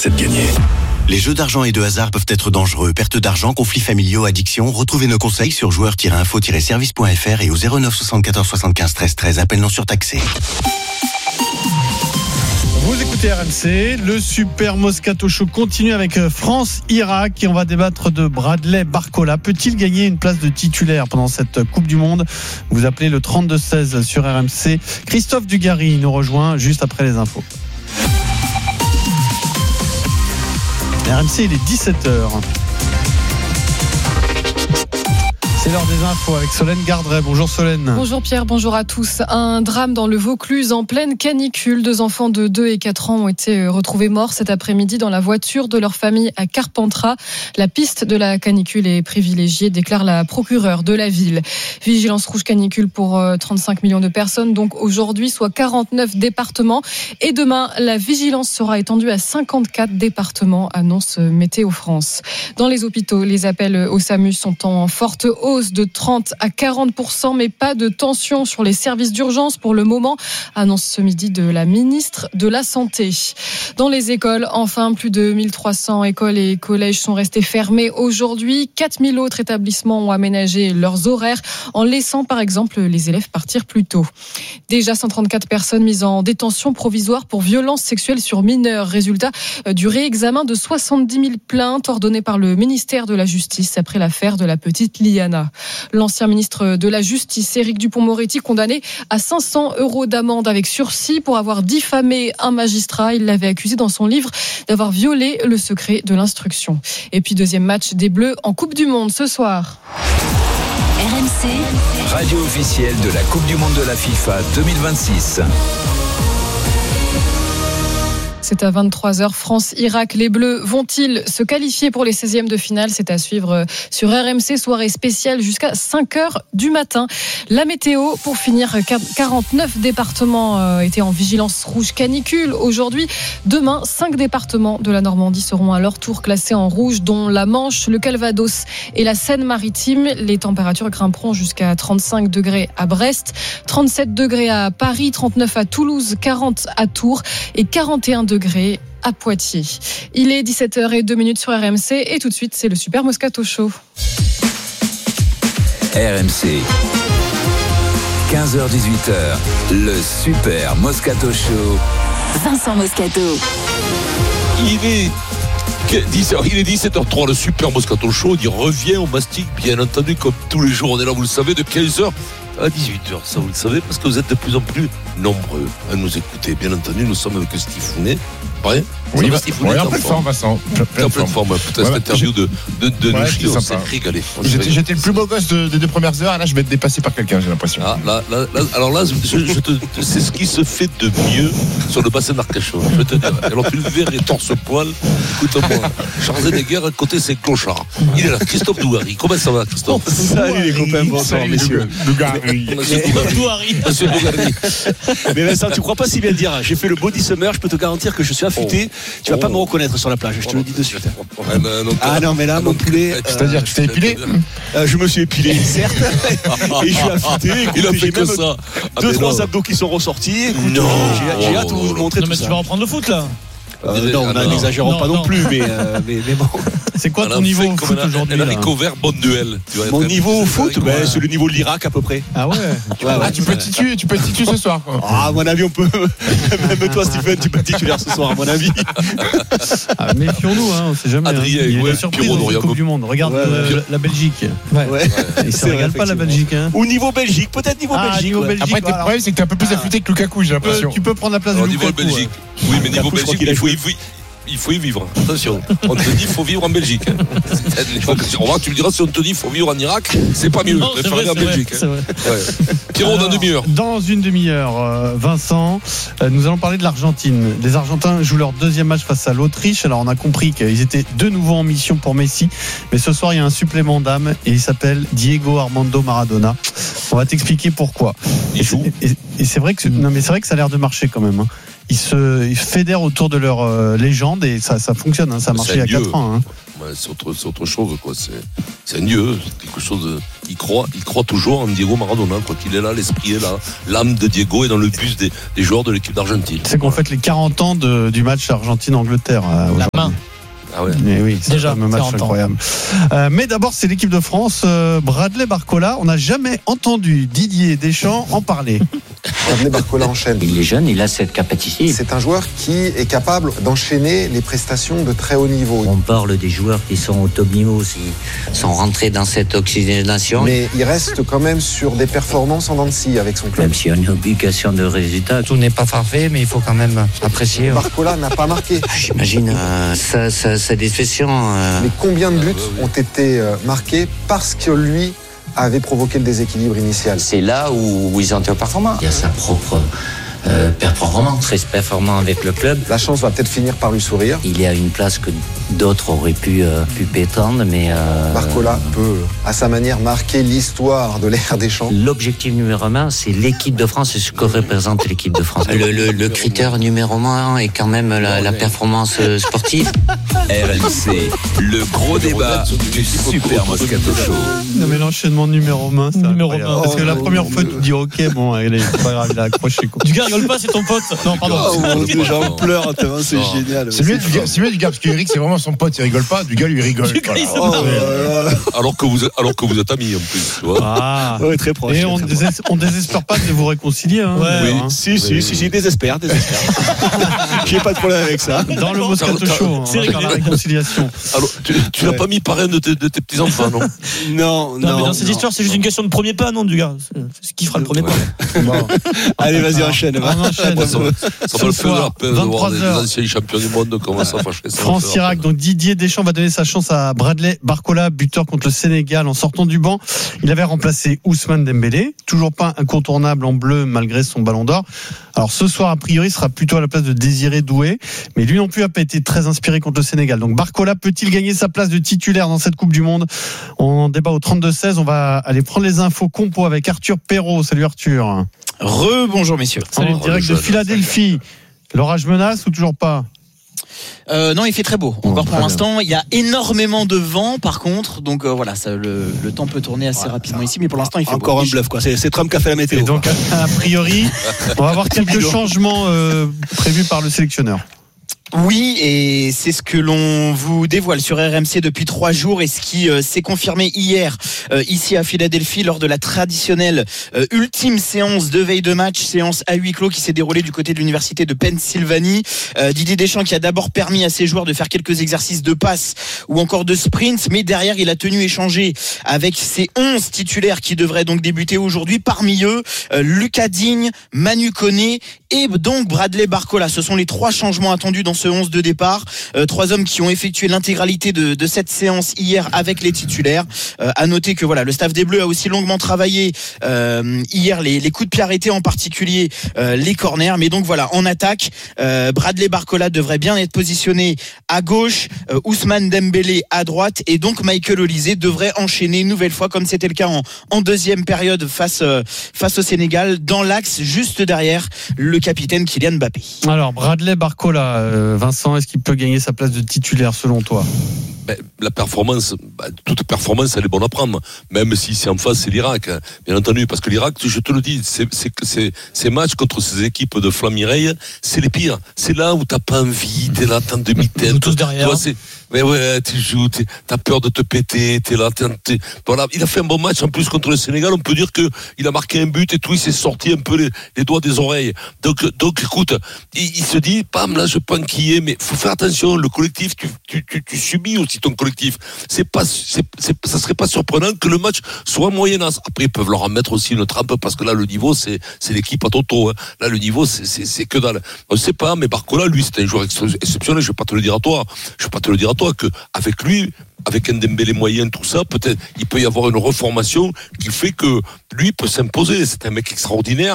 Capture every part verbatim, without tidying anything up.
c'est de gagner. Les jeux d'argent et de hasard peuvent être dangereux. Perte d'argent, conflits familiaux, addiction. Retrouvez nos conseils sur joueurs tiret info tiret service point f r et au zéro neuf soixante-quatorze soixante-quinze treize treize. Appel non surtaxé. Vous écoutez R M C, le Super Moscato Show continue avec France-Irak et on va débattre de Bradley Barcola. Peut-il gagner une place de titulaire pendant cette Coupe du Monde ? Vous appelez le trente-deux seize sur R M C. Christophe Dugarry nous rejoint juste après les infos. R M C, il est dix-sept heures. C'est l'heure des infos avec Solène Gardret. Bonjour Solène. Bonjour Pierre, bonjour à tous. Un drame dans le Vaucluse en pleine canicule. Deux enfants de deux et quatre ans ont été retrouvés morts cet après-midi dans la voiture de leur famille à Carpentras. La piste de la canicule est privilégiée, déclare la procureure de la ville. Vigilance rouge canicule pour trente-cinq millions de personnes, donc aujourd'hui, soit quarante-neuf départements. Et demain, la vigilance sera étendue à cinquante-quatre départements, annonce Météo France. Dans les hôpitaux, les appels au SAMU sont en forte hausse de trente à quarante pour cent, mais pas de tension sur les services d'urgence pour le moment, annonce ce midi de la ministre de la Santé. Dans les écoles, enfin, plus de mille trois cents écoles et collèges sont restés fermés aujourd'hui. quatre mille autres établissements ont aménagé leurs horaires en laissant, par exemple, les élèves partir plus tôt. Déjà cent trente-quatre personnes mises en détention provisoire pour violences sexuelles sur mineurs. Résultat du réexamen de soixante-dix mille plaintes ordonnées par le ministère de la Justice après l'affaire de la petite Liana. L'ancien ministre de la Justice, Éric Dupond-Moretti, condamné à cinq cents euros d'amende avec sursis pour avoir diffamé un magistrat. Il l'avait accusé dans son livre d'avoir violé le secret de l'instruction. Et puis deuxième match des Bleus en Coupe du Monde ce soir. R M C, radio officielle de la Coupe du Monde de la FIFA deux mille vingt-six. C'est à vingt-trois heures, France-Irak. Les Bleus vont-ils se qualifier pour les seizièmes de finale ? C'est à suivre sur R M C, soirée spéciale jusqu'à cinq heures du matin. La météo, pour finir, quarante-neuf départements étaient en vigilance rouge canicule aujourd'hui. Demain, cinq départements de la Normandie seront à leur tour classés en rouge, dont la Manche, le Calvados et la Seine-Maritime. Les températures grimperont jusqu'à trente-cinq degrés à Brest, trente-sept degrés à Paris, trente-neuf à Toulouse, quarante à Tours et quarante et un degrés à Poitiers. Il est dix-sept heures zéro deux sur R M C et tout de suite c'est le Super Moscato Show. R M C, quinze heures dix-huit heures, le Super Moscato Show. Vincent Moscato. Il est dix heures, il est dix-sept heures trois, le Super Moscato Show. Il revient au mastic, bien entendu, comme tous les jours. On est là, vous le savez, de quinze heures à dix-huit heures. Ça, vous le savez, parce que vous êtes de plus en plus nombreux à nous écouter. Bien entendu, nous sommes avec Steve Founet. Prêt ? Oui, va, oui, en pleine forme, Vincent. En pleine forme. Putain, cette interview de, de, de ouais, nous, on s'est régalé. J'étais, j'étais le plus beau gosse de, des deux premières heures, et là, je vais être dépassé par quelqu'un, j'ai l'impression. Ah, là, là, là, alors là, je, je te, c'est ce qui se fait de mieux sur le bassin d'Arcachon. Je vais te dire. Alors, tu le verrais torse-poil. Écoute-moi, Schwarzenegger, à côté, c'est Clochard. Il est là, Christophe Dugarry. Comment ça va, Christophe ? Salut les copains, bonsoir, messieurs. Dugarry. Dugarry. Monsieur Dugarry. Mais Vincent, tu crois pas si bien dire. J'ai fait le body summer, je peux te garantir que je suis affûté. Oh. Tu vas oh. pas me reconnaître sur la plage, je te oh. le dis de suite. Oh. Ah non, mais là, mon poulet. C'est-à-dire que tu t'es épilé ? euh, Je me suis épilé, certes. Et je suis affûté. Écoute, il a fait j'ai que même ça. Deux, trois non. abdos qui sont ressortis. Écoute, non. J'ai, j'ai hâte de vous montrer non, tout mais ça. Tu vas reprendre le foot là. Euh, non, ah, n'exagérons non, pas non, non plus, mais, euh, mais, mais bon. C'est quoi ton niveau au foot aujourd'hui là ? Enrico Vert, bon duel. Mon niveau au foot, ben, c'est le niveau de l'Irak à peu près. Ah ouais. Tu vois, ah, tu peux tituler, tu peux tituler ce soir. Quoi. Ah, à mon avis, on peut. Même toi, Stephen, tu peux titulaire ce soir, à mon avis. Ah, méfions-nous, hein, on sait jamais. Adrien, hein. Il y a ouais, des surprises dans la Coupe du Monde. Regarde ouais, ouais. La, la Belgique. Ouais. ouais. Ils se régalent pas la Belgique. Hein. Ou niveau Belgique, peut-être niveau ah, Belgique. Niveau ouais. Belgique. Après, tes problèmes, c'est que t'es un peu plus affûté que Lukaku, j'ai l'impression. Tu peux prendre la place de Lukaku. Niveau Belgique. Oui, mais niveau Belgique, il faut. Il faut y vivre, attention. On te dit qu'il faut vivre en Belgique. On va, tu me diras, si on te dit qu'il faut vivre en Irak, c'est pas mieux. Non, c'est vrai, en c'est Belgique. vrai, hein. ouais. Pierrot, dans une demi-heure. Dans une demi-heure, euh, Vincent, euh, nous allons parler de l'Argentine. Les Argentins jouent leur deuxième match face à l'Autriche. Alors, on a compris qu'ils étaient de nouveau en mission pour Messi. Mais ce soir, il y a un supplément d'âme et il s'appelle Diego Armando Maradona. On va t'expliquer pourquoi. Il joue. Et, et, et c'est vrai que, non, mais c'est vrai que ça a l'air de marcher quand même. Hein. ils se ils fédèrent autour de leur euh, légende et ça, ça fonctionne. Hein, ça a marché il y a quatre ans. Hein. Ouais, c'est, autre, c'est autre chose, quoi. C'est, c'est un dieu, c'est quelque chose. De, il croit, il croit toujours en Diego Maradona, quoi. Qu'il est là, l'esprit est là, l'âme de Diego est dans le bus des, des joueurs de l'équipe d'Argentine. C'est qu'on fête les quarante ans de, du match Argentine-Angleterre. Euh, La main. Ah ouais. Mais oui, c'est Déjà, un match incroyable. Euh, mais d'abord, c'est l'équipe de France. Euh, Bradley Barcola, on n'a jamais entendu Didier Deschamps en parler. Bradley Barcola enchaîne. Il est jeune, il a cette capacité. C'est un joueur qui est capable d'enchaîner les prestations de très haut niveau. On parle des joueurs qui sont au top niveau, qui sont rentrés dans cette oxygénation. Mais il reste quand même sur des performances en dents de scie avec son club. Même s'il y a une obligation de résultat, tout n'est pas parfait, mais il faut quand même apprécier. Barcola n'a pas marqué. Ah, j'imagine euh, sa, sa, sa défection. Euh... Mais combien de buts ont été euh, marqués parce que lui avait provoqué le déséquilibre initial? C'est là où, où ils ont été performants. Il y a sa propre euh, performance, très performant avec le club. La chance va peut-être finir par lui sourire. Il y a une place que d'autres auraient pu, euh, pu pétendre, mais... Euh, Barcola peut, à sa manière, marquer l'histoire de l'ère Deschamps. L'objectif numéro un, c'est l'équipe de France et ce que représente l'équipe de France. Le, le, le critère numéro un est quand même la, la performance sportive. R M C, le gros débat du Super Moscato Show. Non mais l'enchaînement numéro un, c'est Numéro incroyable. un. Parce que la première fois, tu dis ok, bon, allez, c'est pas grave, il a accroché. Quoi. Du gars, rigole pas, c'est ton pote. Non, pardon. Oh mon Dieu, j'en pleure tellement, c'est Non. génial. C'est mieux, du gars, c'est mieux du gars, parce qu'Eric, c'est vraiment son pote, il rigole pas, du gars, lui rigole. Du gars, il se Voilà. marre. Oh, là, là. Alors que vous êtes, alors que vous êtes amis en plus, tu vois. Ah. Ouais, très proche. Et on, très proche. désespère, on désespère pas de vous réconcilier. Hein, Ouais. d'ailleurs, Oui, hein. si, si, Oui, si, oui. si, désespère, désespère. J'ai pas de problème avec ça. Dans le Moscato Ça- Show, c'est on va faire la réglé. réconciliation. Alors, tu, tu Ouais. n'as pas mis parrain de tes, de tes petits enfants, non? Non, non. Non, mais dans cette non. histoire, c'est juste une question de premier pas, non, du gars. C'est c'est ce qui fera le premier pas. Bon. Allez, vas-y, enchaîne. va. On enchaîne. Ça va, ça va le faire de la peine de voir des, des vingt-trois heures. anciens champions du monde commencer à fâcher. France-Irak, donc Didier Deschamps va donner sa chance à Bradley Barcola, buteur contre le Sénégal en sortant du banc. Il avait remplacé Ousmane Dembélé, toujours pas incontournable en bleu malgré son ballon d'or. Alors ce soir, a priori, il sera plutôt à la place de Désiré Doué, mais lui non plus n'a pas été très inspiré contre le Sénégal. Donc Barcola peut-il gagner sa place de titulaire dans cette Coupe du Monde? On débat au trente-deux seize, on va aller prendre les infos compo avec Arthur Perrault. Salut Arthur. Rebonjour messieurs. En direct de Philadelphie. L'orage menace ou toujours pas? Euh, non, il fait très beau. Bon, Encore très pour bien. l'instant, il y a énormément de vent par contre, donc euh, voilà, ça, le, le temps peut tourner assez Ouais, rapidement ça- ici, mais pour l'instant il fait Encore beau. un bluff, quoi. C'est, c'est Trump qui a fait la météo. Et donc, a priori, on va avoir quelques changements euh, prévus par le sélectionneur. Oui, et c'est ce que l'on vous dévoile sur R M C depuis trois jours et ce qui euh, s'est confirmé hier euh, ici à Philadelphie lors de la traditionnelle euh, ultime séance de veille de match, séance à huis clos qui s'est déroulée du côté de l'université de Pennsylvanie. Euh, Didier Deschamps qui a d'abord permis à ses joueurs de faire quelques exercices de passe ou encore de sprint, mais derrière il a tenu échanger avec ses onze titulaires qui devraient donc débuter aujourd'hui. Parmi eux, euh, Lucas Digne, Manu Koné et donc Bradley Barcola. Ce sont les trois changements attendus dans ce onze de départ. Euh, trois hommes qui ont effectué l'intégralité de, de cette séance hier avec les titulaires. Euh, à noter que voilà, le staff des Bleus a aussi longuement travaillé euh, hier les, les coups de pied arrêtés, en particulier euh, les corners. Mais donc voilà, en attaque, euh, Bradley Barcola devrait bien être positionné à gauche, euh, Ousmane Dembélé à droite, et donc Michael Olise devrait enchaîner une nouvelle fois, comme c'était le cas en, en deuxième période face, euh, face au Sénégal, dans l'axe juste derrière le capitaine Kylian Mbappé. Alors, Bradley Barcola, euh, Vincent, est-ce qu'il peut gagner sa place de titulaire selon toi? Ben, la performance, ben, toute performance, elle est bonne à prendre, même si c'est en face, c'est l'Irak, hein, bien entendu, parce que l'Irak, je te le dis, c'est, c'est, c'est, ces matchs contre ces équipes de Flamme-Mireille, c'est les pires. C'est là où t'as pas envie, t'es là, t'es en demi-tête. tous derrière. Tu vois, c'est, mais ouais, tu joues, t'es, t'as peur de te péter, t'es là, t'es, t'es, voilà. Il a fait un bon match, en plus, contre le Sénégal, on peut dire que il a marqué un but et tout, il s'est sorti un peu les, les doigts des oreilles. Donc, donc, écoute, il, il se dit, pam, là, je peux enquiller, mais faut faire attention, le collectif, tu, tu, tu, tu subis aussi ton collectif. C'est pas, c'est, c'est, ça serait pas surprenant que le match soit moyennasse. Après, ils peuvent leur en mettre aussi une trempe parce que là, le niveau, c'est, c'est l'équipe à Toto, hein. Là, le niveau, c'est, c'est, c'est que dalle. On sait pas, mais Barcola, lui, c'est un joueur exceptionnel. Je vais pas te le dire à toi. Je vais pas te le dire à toi que, avec lui, avec un Dembélé moyen, tout ça, peut-être, il peut y avoir une reformation qui fait que lui peut s'imposer. C'est un mec extraordinaire.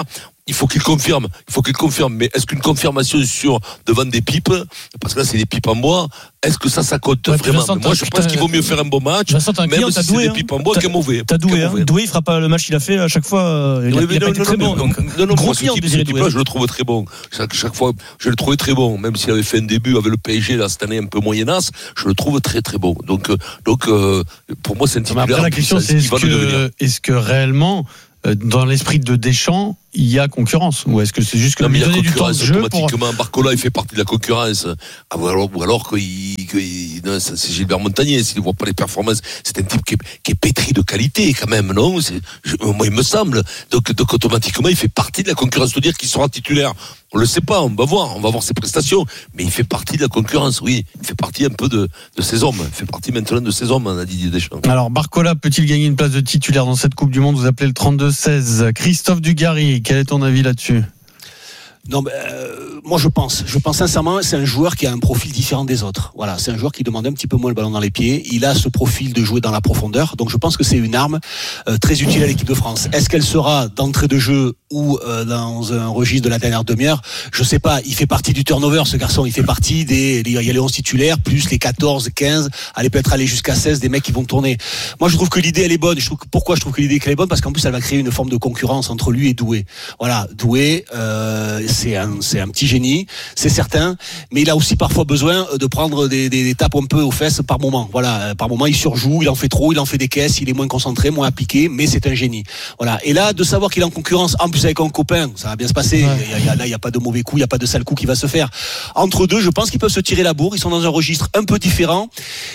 il faut qu'il confirme. Il faut qu'il confirme. Mais est-ce qu'une confirmation sur devant des pipes, parce que là c'est des pipes en bois, est-ce que ça, ça compte ouais, vraiment? Vincent, Moi, je pense qu'il vaut mieux faire un bon match, Vincent, un même client, si c'est doué, des hein. pipes en bois T'as, qu'un mauvais. T'as Doué, hein. mauvais. Doué, il fera pas le match qu'il a fait à chaque fois. Il a, oui, il a non, pas été non, très non, bon. non, Donc, non, non, gros moi, client, ce type, Désiré ce type-là, Doué. je le trouve très bon. Chaque, chaque fois, je le trouvais très bon, même s'il avait fait un début avec le P S G là cette année un peu moyennasse, je le trouve très très bon. Donc, euh, donc, euh, pour moi, c'est un titulaire. Après, la question, c'est est-ce que, est-ce que réellement, dans l'esprit de Deschamps, il y a concurrence, ou est-ce que c'est juste que non, lui mais donner du temps de jeu automatiquement, pour... Barcola, il fait partie de la concurrence. Ah, ou alors, ou alors qu'il, qu'il, non, ça, c'est Gilbert Montagnier. S'il ne voit pas les performances, c'est un type qui est, qui est pétri de qualité, quand même, non? C'est, je, moi, il me semble. Donc, donc, automatiquement, il fait partie de la concurrence. De dire qu'il sera titulaire, on le sait pas. On va voir, on va voir ses prestations. Mais il fait partie de la concurrence. Oui, il fait partie un peu de, de ses hommes. Il fait partie maintenant de ses hommes, on a Didier Deschamps. Alors, Barcola peut-il gagner une place de titulaire dans cette Coupe du Monde? Vous appelez le trente-deux seize. Christophe Dugarry, quel est ton avis là-dessus? Non, ben, euh, moi je pense, je pense sincèrement, c'est un joueur qui a un profil différent des autres. Voilà, c'est un joueur qui demande un petit peu moins le ballon dans les pieds. Il a ce profil de jouer dans la profondeur, donc je pense que c'est une arme euh, très utile à l'équipe de France. Est-ce qu'elle sera d'entrée de jeu ou euh, dans un registre de la dernière demi-heure? Je sais pas. Il fait partie du turnover, ce garçon. Il fait partie des, il y a les onze titulaires plus les quatorze, quinze, allez peut-être aller jusqu'à seize des mecs qui vont tourner. Moi, je trouve que l'idée elle est bonne. Je trouve que, pourquoi je trouve que l'idée elle est bonne? Parce qu'en plus, elle va créer une forme de concurrence entre lui et Doué. Voilà, Doué. Euh, c'est un, c'est un petit génie, c'est certain, mais il a aussi parfois besoin de prendre des, des, des tapes un peu aux fesses par moment. Voilà, par moment il surjoue, il en fait trop, il en fait des caisses, il est moins concentré, moins appliqué, mais c'est un génie. Voilà. Et là, de savoir qu'il est en concurrence, en plus avec un copain, ça va bien se passer. Ouais. Il y a, il y a, là, il n'y a pas de mauvais coup, il n'y a pas de sale coup qui va se faire. Entre deux, je pense qu'ils peuvent se tirer la bourre. Ils sont dans un registre un peu différent.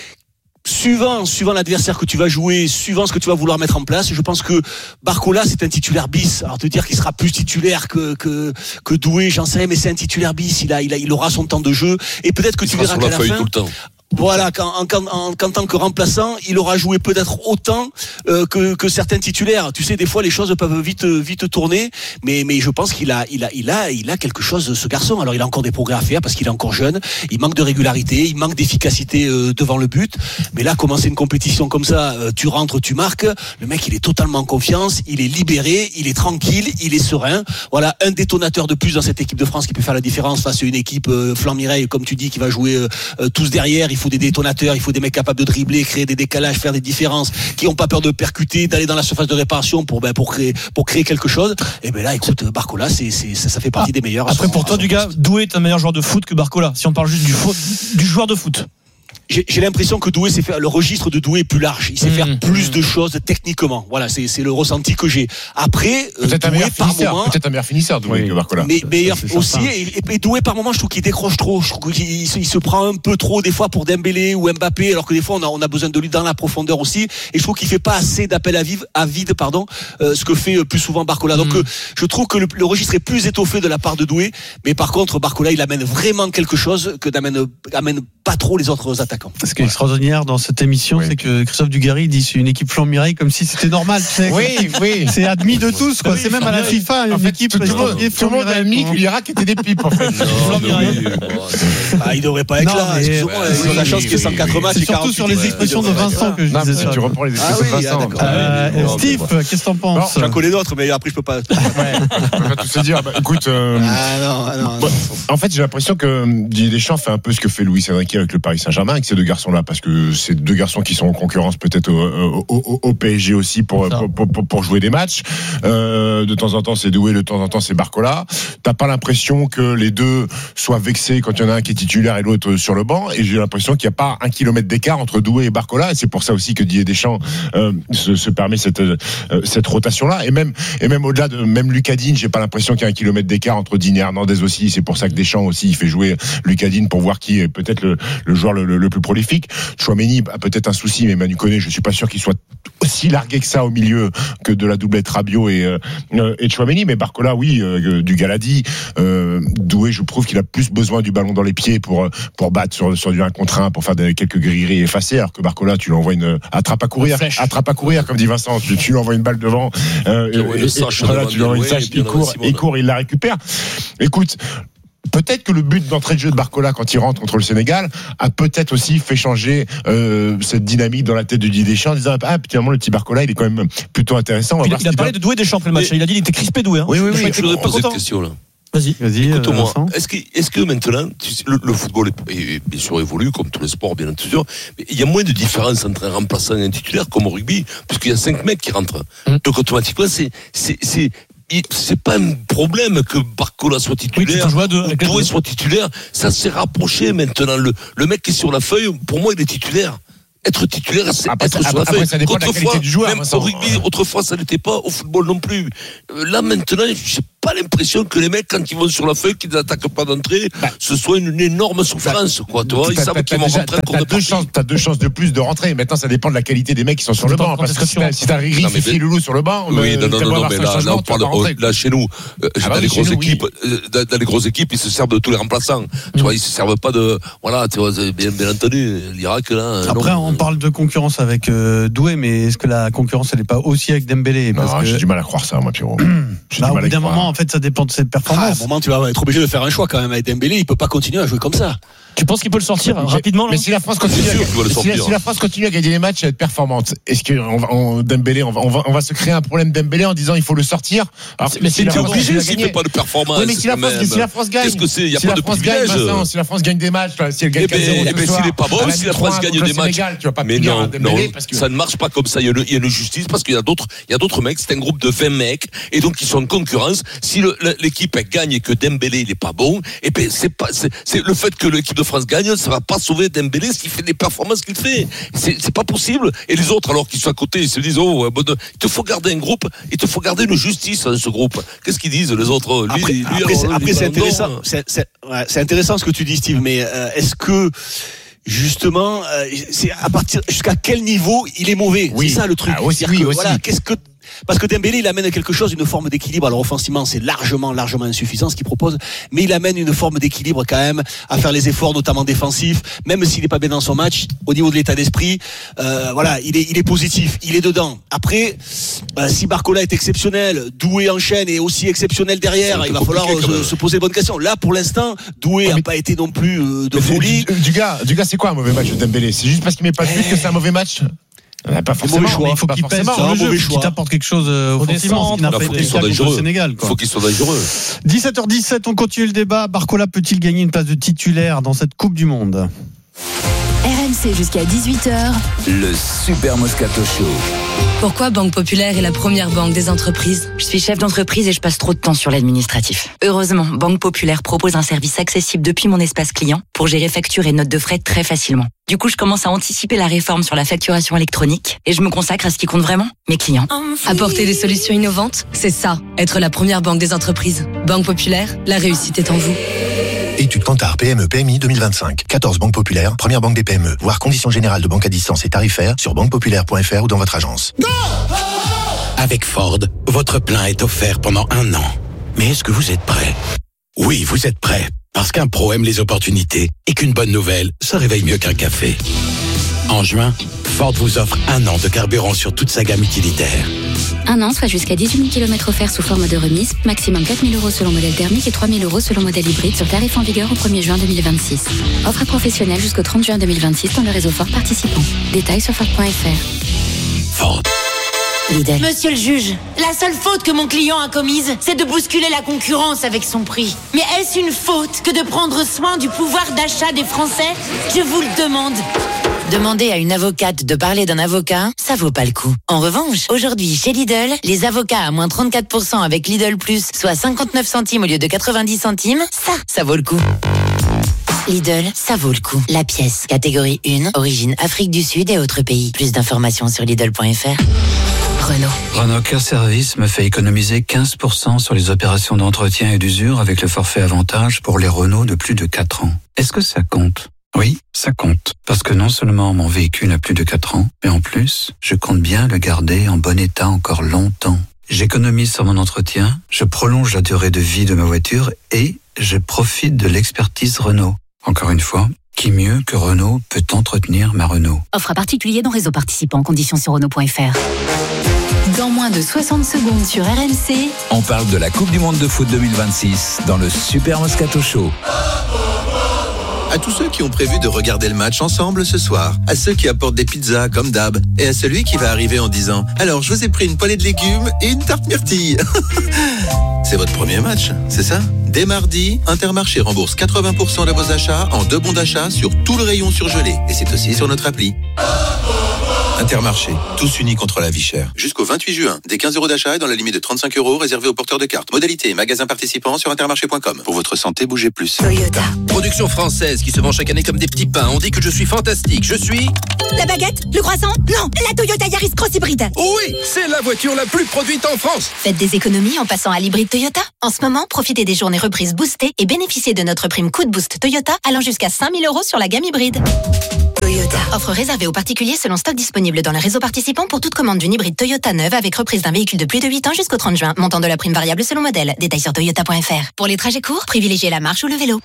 Suivant, suivant l'adversaire que tu vas jouer, suivant ce que tu vas vouloir mettre en place, je pense que Barcola c'est un titulaire bis. Alors te dire qu'il sera plus titulaire que que que Doué, j'en sais rien, mais c'est un titulaire bis. Il a, il a, il aura son temps de jeu et peut-être que il tu verras qu'à la fin. Tout le temps. Voilà, qu'en, en, en, qu'en tant que remplaçant, il aura joué peut-être autant euh, que, que certains titulaires. Tu sais, des fois, les choses peuvent vite, vite tourner, mais, mais je pense qu'il a, il a, il a, il a quelque chose, ce garçon. Alors, il a encore des progrès à faire parce qu'il est encore jeune. Il manque de régularité, il manque d'efficacité euh, devant le but. Mais là, commencer une compétition comme ça, euh, tu rentres, tu marques. Le mec, il est totalement en confiance, il est libéré, il est tranquille, il est serein. Voilà, un détonateur de plus dans cette équipe de France qui peut faire la différence face à une équipe euh, Flan-Mireille, comme tu dis, qui va jouer euh, euh, tous derrière. Il faut des détonateurs, il faut des mecs capables de dribbler, créer des décalages, faire des différences, qui n'ont pas peur de percuter, d'aller dans la surface de réparation pour ben, pour créer pour créer quelque chose. Et ben là, écoute, Barcola, c'est c'est ça, ça fait partie ah, des meilleurs. Après, pour toi, du gars, Doué est un meilleur joueur de foot que Barcola. Si on parle juste du foot, du joueur de foot. J'ai, j'ai l'impression que Doué sait faire, le registre de Doué est plus large. Il sait mmh, faire plus mmh. de choses techniquement. Voilà, c'est, c'est le ressenti que j'ai. Après, peut-être, Doué, un par finisseur, moment, peut-être un meilleur finisseur, Doué, oui, que Barcola. Mais meilleur aussi, et, et Doué, par moment, je trouve qu'il décroche trop. Je trouve qu'il il se, il se prend un peu trop, des fois, pour Dembélé ou Mbappé, alors que des fois, on a, on a besoin de lui dans la profondeur aussi. Et je trouve qu'il fait pas assez d'appel à vide, à vide, pardon, euh, ce que fait plus souvent Barcola. Donc, mmh. euh, je trouve que le, le registre est plus étoffé de la part de Doué. Mais par contre, Barcola, il amène vraiment quelque chose que n'amène, amène pas trop les autres attaquants. Ce qui est extraordinaire dans cette émission, oui. c'est que Christophe Dugarry dit c'est une équipe Flan-Mireille comme si c'était normal. Tu sais, oui, oui. C'est admis de tous, quoi. Oui, c'est même à la FIFA une en fait, équipe. Tout, tout, tout le monde a admis que l'Irak était des pipes, en fait. Non, oui, ah, il devrait pas être non, là. Excusez-moi, oui, ils ont la chance qu'il y ait cent quatre matchs. C'est surtout sur les expressions de Vincent que je disais ça. Tu reprends les expressions de Vincent. Steve, qu'est-ce que t'en penses? J'en connais d'autres, mais après je peux pas. On va tout se dire. Écoute, en fait, j'ai l'impression que Didier Deschamps fait un peu ce que fait Luis Enrique avec le Paris Saint-Germain, avec ces deux garçons-là, parce que c'est deux garçons qui sont en concurrence peut-être au, au, au P S G aussi pour, pour, pour, pour jouer des matchs. Euh, de temps en temps c'est Doué, de temps en temps c'est Barcola. T'as pas l'impression que les deux soient vexés quand il y en a un qui est titulaire et l'autre sur le banc, et j'ai l'impression qu'il n'y a pas un kilomètre d'écart entre Doué et Barcola, et c'est pour ça aussi que Didier Deschamps euh, se, se permet cette, euh, cette rotation-là. Et même, et même au-delà de même Lucas Digne, j'ai pas l'impression qu'il y a un kilomètre d'écart entre Digne et Hernandez aussi. C'est pour ça que Deschamps aussi il fait jouer Lucas Digne pour voir qui est peut-être le, le joueur le, le, le plus prolifique. Chouameni a peut-être un souci, mais Manu Koné, je suis pas sûr qu'il soit aussi largué que ça au milieu que de la doublette Rabiot et, euh, et Chouameni. Mais Barcola, oui, euh, du Galadi. Euh, Doué, je trouve qu'il a plus besoin du ballon dans les pieds pour, pour battre sur, sur du un contre un, pour faire des, quelques grilleries effacées, alors que Barcola, tu lui envoies une attrape à courir, attrape à courir, comme dit Vincent, tu, tu lui envoies une balle devant, euh, et, et, et, voilà, tu lui envoies une sèche, il court, il court, il la récupère. Écoute, peut-être que le but d'entrée de jeu de Barcola quand il rentre contre le Sénégal a peut-être aussi fait changer euh, cette dynamique dans la tête de Didier Deschamps en disant ah finalement le petit Barcola il est quand même plutôt intéressant. Il, il a parlé doit... de Doué Deschamps après le match. Et... Il a dit il était crispé Doué. Hein. Oui oui oui. Je voudrais poser une question là. Vas-y, vas-y. Écoute-moi, euh, est-ce que, est-ce que maintenant, le, le football est, est bien sûr évolue, comme tous les sports, bien sûr, mais il y a moins de différence entre un remplaçant et un titulaire, comme au rugby, puisqu'il y a cinq mecs qui rentrent. Mmh. Donc automatiquement, c'est, c'est, c'est, c'est pas un problème que Barcola soit titulaire, oui, ou Doué soit titulaire. Ça s'est rapproché maintenant. Le, le mec qui est sur la feuille, pour moi, il est titulaire. Être titulaire, c'est après, être après, sur la après, feuille. Ça dépend de la qualité du joueur. Même au rugby, autrefois, ça n'était pas. Au football non plus. Là, maintenant, j'ai pas l'impression que les mecs, quand ils vont sur la feuille, qu'ils n'attaquent pas d'entrée, bah, ce soit une, une énorme souffrance, bah, quoi. Tu vois, ils savent qu'ils vont rentrer t'as, t'as deux chances, t'as deux chances de plus de rentrer. Maintenant, ça dépend de la qualité des mecs qui sont sur le banc. Parce que si t'as, si t'as Rififi Loulou sur le banc, oui, non, non, non, non, mais là, là, on parle, là, chez nous, dans les grosses équipes, dans les grosses équipes, ils se servent de tous les remplaçants. Tu vois, ils se servent pas de, voilà, tu vois, bien, bien entendu, l'Irak, là. Après, on parle de concurrence avec Doué, mais est-ce que la concurrence, elle n'est pas aussi avec Dembélé? Non, j'ai du mal à croire ça, moi, Pierrot. Au bout d'un moment, en fait, ça dépend de ses performances. À un moment, tu vas être obligé de faire un choix quand même avec Dembélé. Il peut pas continuer à jouer comme ça. Tu penses qu'il peut le sortir mais, rapidement là? Mais si la France continue, à, si, la, si la France continue à gagner les matchs et à être performante, est-ce que on, on, Dembélé, on va, on va, on va se créer un problème Dembélé en disant il faut le sortir? Alors, mais si c'est obligé s'il fait pas de performance. Oui, mais si la France, si la France gagne, qu'est-ce que c'est? Il y a si pas de privilège. Si la France gagne des matchs, si elle gagne quatre zéro, eh ben s'il est pas bon, si la France gagne des matchs, mais non, non, ça ne marche pas comme ça. Il y a une justice parce qu'il y a d'autres, il y a d'autres mecs. C'est un groupe de vingt mecs et donc ils sont en concurrence. Si l'équipe gagne et que Dembélé il est pas bon, et ben c'est pas, c'est le fait que l'équipe de France gagne, ça va pas sauver Dembélé s'il fait des performances qu'il fait. C'est, c'est pas possible. Et les autres, alors qu'ils sont à côté, ils se disent oh, bon, il te faut garder un groupe, il te faut garder une justice dans ce groupe. Qu'est-ce qu'ils disent les autres? Lui, Après, lui, après, alors, c'est, lui, après lui, c'est non, intéressant. non. C'est, c'est, ouais, c'est intéressant ce que tu dis, Steve. Mais euh, est-ce que justement, euh, c'est à partir jusqu'à quel niveau il est mauvais? Oui. C'est ça le truc. Ah, aussi, oui, que, aussi. Voilà, qu'est-ce que parce que Dembélé, il amène quelque chose, une forme d'équilibre. Alors offensivement, c'est largement, largement insuffisant ce qu'il propose, mais il amène une forme d'équilibre quand même à faire les efforts, notamment défensifs. Même s'il n'est pas bien dans son match, au niveau de l'état d'esprit, euh, voilà, il est, il est positif, il est dedans. Après, euh, si Barcola est exceptionnel, Doué enchaîne et aussi exceptionnel derrière, il va falloir se, se poser de bonnes questions. Là, pour l'instant, Doué n'a pas été non plus euh, de folie. Du, du, du gars, du gars, c'est quoi un mauvais match de Dembélé? C'est juste parce qu'il met pas de but que c'est un mauvais match? Pas forcément, choix. Il faut qu'il pèse sur le jeu, qu'il t'apporte quelque chose euh, offensivement. Il faut qu'il soit dangereux. Sénégal, il faut qu'il soit dangereux. dix-sept heures dix-sept, on continue le débat. Barcola peut-il gagner une place de titulaire dans cette Coupe du Monde? R M C jusqu'à dix-huit heures. Le Super Moscato Show. Pourquoi Banque Populaire est la première banque des entreprises? Je suis chef d'entreprise et je passe trop de temps sur l'administratif. Heureusement, Banque Populaire propose un service accessible depuis mon espace client pour gérer factures et notes de frais très facilement. Du coup, je commence à anticiper la réforme sur la facturation électronique et je me consacre à ce qui compte vraiment, mes clients. Apporter des solutions innovantes, c'est ça, être la première banque des entreprises. Banque Populaire, la réussite est en vous. Étude Kantar P M E P M I deux mille vingt-cinq. quatorze banques populaires, première banque des P M E. Voir conditions générales de banque à distance et tarifaires sur banque populaire point f r ou dans votre agence. Avec Ford, votre plein est offert pendant un an. Mais est-ce que vous êtes prêt? Oui, vous êtes prêt. Parce qu'un pro aime les opportunités et qu'une bonne nouvelle se réveille mieux qu'un café. En juin, Ford vous offre un an de carburant sur toute sa gamme utilitaire. Un an, soit jusqu'à dix-huit mille kilomètres offerts sous forme de remise, maximum quatre mille euros selon modèle thermique et trois mille euros selon modèle hybride sur tarif en vigueur au premier juin deux mille vingt-six. Offre à professionnels jusqu'au trente juin deux mille vingt-six dans le réseau Ford participant. Détails sur Ford point f r. Ford. Lidl. Monsieur le juge, la seule faute que mon client a commise, c'est de bousculer la concurrence avec son prix. Mais est-ce une faute que de prendre soin du pouvoir d'achat des Français? Je vous le demande. Demander à une avocate de parler d'un avocat, ça vaut pas le coup. En revanche, aujourd'hui, chez Lidl, les avocats à moins trente-quatre pour cent avec Lidl Plus, soit cinquante-neuf centimes au lieu de quatre-vingt-dix centimes, ça, ça vaut le coup. Lidl, ça vaut le coup. La pièce, catégorie un, origine Afrique du Sud et autres pays. Plus d'informations sur Lidl point f r. Renault. Renault Care Service me fait économiser quinze pour cent sur les opérations d'entretien et d'usure avec le forfait avantage pour les Renault de plus de quatre ans. Est-ce que ça compte? Oui, ça compte. Parce que non seulement mon véhicule a plus de quatre ans, mais en plus, je compte bien le garder en bon état encore longtemps. J'économise sur mon entretien, je prolonge la durée de vie de ma voiture et je profite de l'expertise Renault. Encore une fois, qui mieux que Renault peut entretenir ma Renault? Offre à particulier dans réseau participant. Conditions sur Renault point f r. Dans moins de soixante secondes sur R M C, On parle de la Coupe du Monde de foot deux mille vingt-six dans le Super Moscato Show. À tous ceux qui ont prévu de regarder le match ensemble ce soir, à ceux qui apportent des pizzas comme d'hab, et à celui qui va arriver en disant « Alors, je vous ai pris une poêlée de légumes et une tarte myrtille ». C'est votre premier match, c'est ça ? Dès mardi, Intermarché rembourse quatre-vingts pour cent de vos achats en deux bons d'achat sur tout le rayon surgelé. Et c'est aussi sur notre appli. Intermarché, tous unis contre la vie chère. Jusqu'au vingt-huit juin, des quinze euros d'achat et dans la limite de trente-cinq euros réservés aux porteurs de cartes. Modalité, magasin participant sur intermarché point com. Pour votre santé, bougez plus. Toyota. Production française qui se vend chaque année comme des petits pains. On dit que je suis fantastique. Je suis... La baguette? Le croissant? Non, la Toyota Yaris Cross Hybride. Oui, c'est la voiture la plus produite en France. Faites des économies en passant à l'hybride Toyota. En ce moment, profitez des journées reprises boostées et bénéficiez de notre prime coup de boost Toyota allant jusqu'à cinq mille euros sur la gamme hybride. Toyota. Offre réservée aux particuliers selon stock disponible dans le réseau participant pour toute commande d'une hybride Toyota neuve avec reprise d'un véhicule de plus de huit ans jusqu'au trente juin. Montant de la prime variable selon modèle. Détails sur toyota point f r. Pour les trajets courts, privilégiez la marche ou le vélo.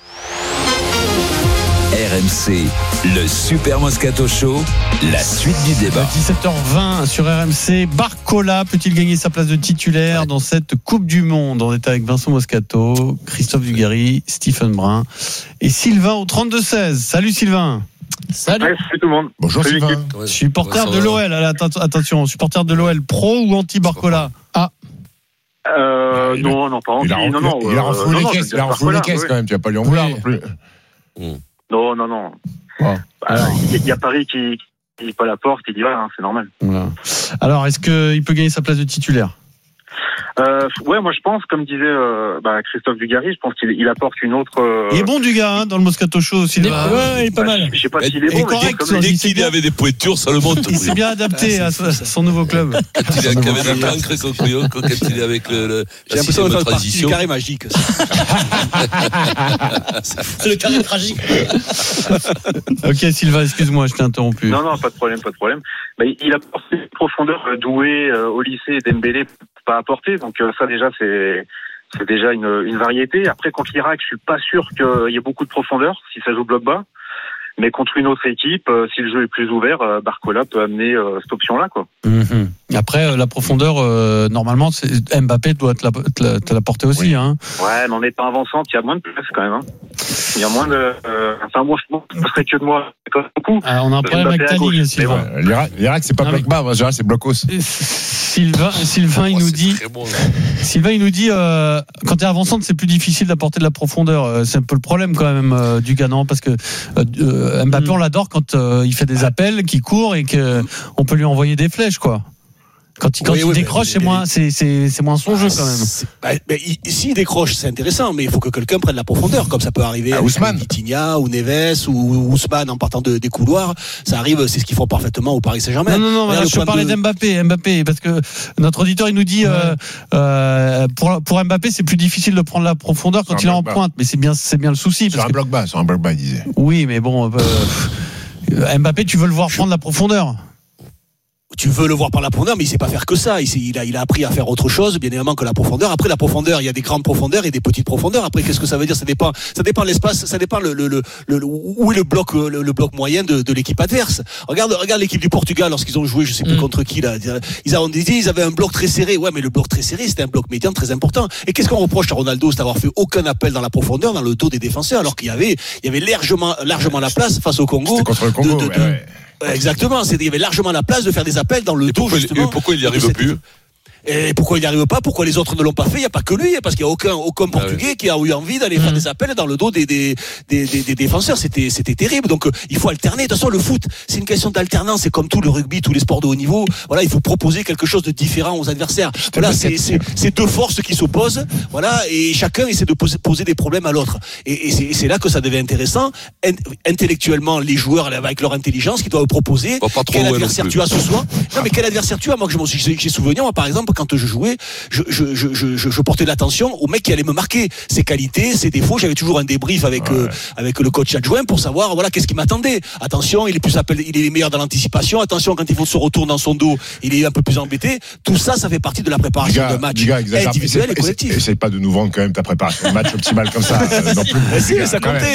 R M C, le Super Moscato Show, la suite du débat. dix-sept heures vingt sur R M C. Barcola peut-il gagner sa place de titulaire dans cette Coupe du Monde? On est avec Vincent Moscato, Christophe Dugarry, Stephen Brun et Sylvain au trente-deux seize. Salut Sylvain. Salut. Ouais, salut tout le monde. Bonjour salut Sylvain. Ouais, supporter de l'O L. Attention, supporter de l'O L pro ou anti-Barcola? Ah. Euh, il non, a, non, pas anti. Il a, non, non, il a refoulé les caisses, il a refoulé les caisses quand même. Tu vas pas lui en vouloir non plus. Non, non, non. Oh. Bah, il y a Paris qui n'est pas à la porte, il y va, hein, c'est normal. Voilà. Alors, est-ce qu'il peut gagner sa place de titulaire? Euh, ouais, moi je pense, comme disait euh, bah, Christophe Dugarry, je pense qu'il il apporte une autre. Euh... Il est bon du gars hein, dans le Moscato Show aussi. Il est, bah, ouais, il est pas bah, mal. Je sais pas s'il est bon. Correct, mais dès qu'il avait des pointures, ça le monte. Il s'est bien adapté à son nouveau club. Quand il est avec un cancre, quand il est avec le, j'ai l'impression de faire partie du carré magique. C'est le carré tragique. Ok Sylvain, excuse-moi, je t'ai interrompu. Non, non, pas de problème, pas de problème. Bah, il a porté une profondeur Doué euh, au lycée et Dembélé pas apporté, donc euh, ça déjà c'est c'est déjà une, une variété. Après contre l'Irak, je suis pas sûr qu'il y ait beaucoup de profondeur si ça joue bloc bas, mais contre une autre équipe, euh, si le jeu est plus ouvert, euh, Barcola peut amener euh, cette option-là, quoi. Mmh. Après euh, la profondeur, euh, normalement, c'est... Mbappé doit te la, te la, te la porter aussi, oui. Hein. Ouais, mais en étant avançante, il y a moins de place quand même. Hein. Il y a moins de. Euh, enfin, moi, je ne serait que de moi. Beaucoup. Ah, on a un problème avec ta ligne, Sylvain. Ouais, L'Irak, L'Irak, c'est pas bloc bas, en général, c'est bloc haut. Sylvain, Sylvain, il nous dit. Bon, Sylvain, il nous dit, euh, quand t'es avançante, c'est plus difficile d'apporter de la profondeur. C'est un peu le problème quand même euh, du Ghanan, parce que euh, Mbappé, mmh. on l'adore quand euh, il fait des appels, qu'il court et que on peut lui envoyer des flèches, quoi. Quand il, quand oui, il oui, décroche, mais, c'est, mais, moins, c'est, c'est, c'est moins son jeu quand même. Bah, mais, s'il décroche, c'est intéressant, mais il faut que quelqu'un prenne la profondeur, comme ça peut arriver à Ousmane, Vitinha ou Neves ou Ousmane en partant de, des couloirs. Ça arrive, c'est ce qu'ils font parfaitement au Paris Saint-Germain. Non, non, non, là, je parlais de... d'Mbappé, Mbappé, parce que notre auditeur il nous dit ouais. euh, euh, pour pour Mbappé c'est plus difficile de prendre la profondeur quand il est en bas. Pointe, mais c'est bien c'est bien le souci. Sur un que... bloc bas, sur un bloc bas, il disait. Oui, mais bon, euh, Mbappé, tu veux le voir prendre la profondeur. Tu veux le voir par la profondeur, mais il sait pas faire que ça. Il, il, a, il a appris à faire autre chose, bien évidemment, que la profondeur. Après, la profondeur, il y a des grandes profondeurs et des petites profondeurs. Après, qu'est-ce que ça veut dire? Ça dépend, ça dépend de l'espace, ça dépend le, le, le, le, où est le bloc, le, le bloc moyen de, de l'équipe adverse. Regarde, regarde l'équipe du Portugal lorsqu'ils ont joué, je sais plus mmh. contre qui, là. Ils ont dit, ils avaient un bloc très serré. Ouais, mais le bloc très serré, c'était un bloc médian très important. Et qu'est-ce qu'on reproche à Ronaldo? C'est d'avoir fait aucun appel dans la profondeur, dans le dos des défenseurs, alors qu'il y avait, il y avait largement, largement la place face au Congo. C'était contre le Congo, de, de, de, ouais, ouais. Exactement, c'est, il y avait largement la place de faire des appels dans le et dos, pourquoi, justement. Et pourquoi il n'y arrive plus? Et pourquoi il n'y arrive pas? Pourquoi les autres ne l'ont pas fait? Il n'y a pas que lui, parce qu'il n'y a aucun, aucun Portugais ah oui. qui a eu envie d'aller mmh. faire des appels dans le dos des, des, des, des, des défenseurs. C'était, c'était terrible. Donc, euh, il faut alterner. De toute façon, le foot, c'est une question d'alternance. C'est comme tout le rugby, tous les sports de haut niveau. Voilà, il faut proposer quelque chose de différent aux adversaires. Voilà, c'est, c'est, c'est deux forces qui s'opposent. Voilà, et chacun essaie de poser, poser des problèmes à l'autre. Et, et c'est, c'est là que ça devient intéressant. Intellectuellement, les joueurs, avec leur intelligence, qui doivent proposer pas trop quel loin adversaire tu as ce soir. Non, mais quel adversaire tu as? Moi, que je m'en suis, j'ai souvenir, moi, par exemple, quand je jouais, je, je, je, je, je portais l'attention au mec qui allait me marquer ses qualités, ses défauts. J'avais toujours un débrief avec, ouais. euh, avec le coach adjoint pour savoir, voilà, qu'est-ce qui m'attendait. Attention, il est plus appelé, il est meilleur dans l'anticipation. Attention, quand il faut se retourner dans son dos, il est un peu plus embêté. Tout ça, ça fait partie de la préparation d'un match gars, individuel et collectif. Essaye pas de nous vendre quand même ta préparation de match optimale comme ça. Euh, non plus. Mais si, mais ça comptait.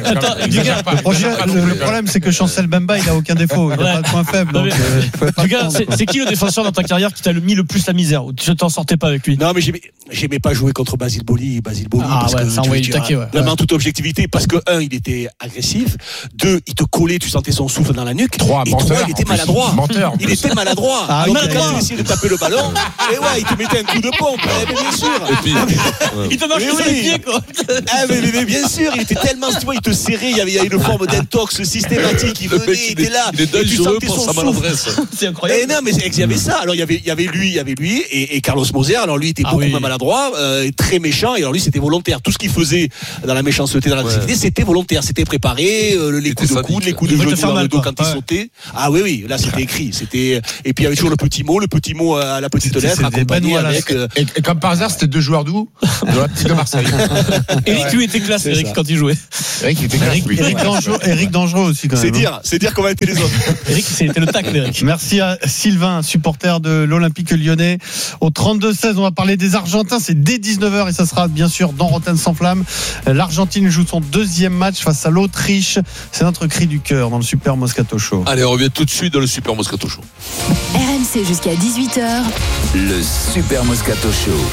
Le problème, c'est que Chancel Bemba, il a aucun défaut. Il a pas de point faible. Donc, euh, gars, c'est, c'est qui le défenseur dans ta carrière qui t'a mis le plus la misère? Tu t'en sortais pas avec lui? Non, mais j'aimais, j'aimais pas jouer contre Basile Boli. Basile Boli, ah, parce ouais, que ça tu, envoyait tu, du taquet, ouais. Vraiment, toute objectivité, parce que un, il était agressif. Deux, il te collait, tu sentais son souffle dans la nuque. Trois, et menteur, trois, il était maladroit. Menteur, il était maladroit. Ah, donc, okay. quand tu essayais de taper le ballon, et ouais, il te mettait un coup de pompe. Eh, mais bien sûr. Et puis, ouais. Il te marchait sur les pieds, quoi. Ah, mais, mais, mais bien sûr, il était tellement, tu vois, il te serrait. Il y avait, il y avait une forme d'intox systématique. Il venait, il était là. Il est dangereux pour sa maladresse. C'est incroyable. Et non, mais il y avait ça. Alors, il y avait, il y avait lui, il y avait lui, et, et Carlos Moser. Alors, lui, il était ah, beaucoup oui. moins maladroit, euh, très méchant. Et alors, lui, c'était volontaire. Tout ce qu'il faisait dans la méchanceté, dans la difficulté, ouais. c'était volontaire. C'était préparé. Euh, les coups de coude, les coups de genou dans le dos quand il sautait. Ah oui, oui. Là, c'était écrit. C'était. Et puis, il y avait toujours le petit mot, le petit mot à la petite lettre, accompagné avec. Euh... Et, et comme par hasard, c'était deux joueurs d'où? De la petite de Marseille. Eric, lui, était classe, Eric, quand il jouait. Eric, était classe. Eric Dangereux, Eric Dangereux aussi, quand même. C'est dire, c'est dire comment étaient les autres. Eric, c'était le tacle d'Eric. Merci à Sylvain, supporter de l'Olympique lyonnais. Au trente-deux seize, on va parler des Argentins. C'est dès dix-neuf heures et ça sera bien sûr dans Rotten sans flamme. L'Argentine joue son deuxième match face à l'Autriche. C'est notre cri du cœur dans le Super Moscato Show. Allez, on revient tout de suite dans le Super Moscato Show. R M C jusqu'à dix-huit heures. Le Super Moscato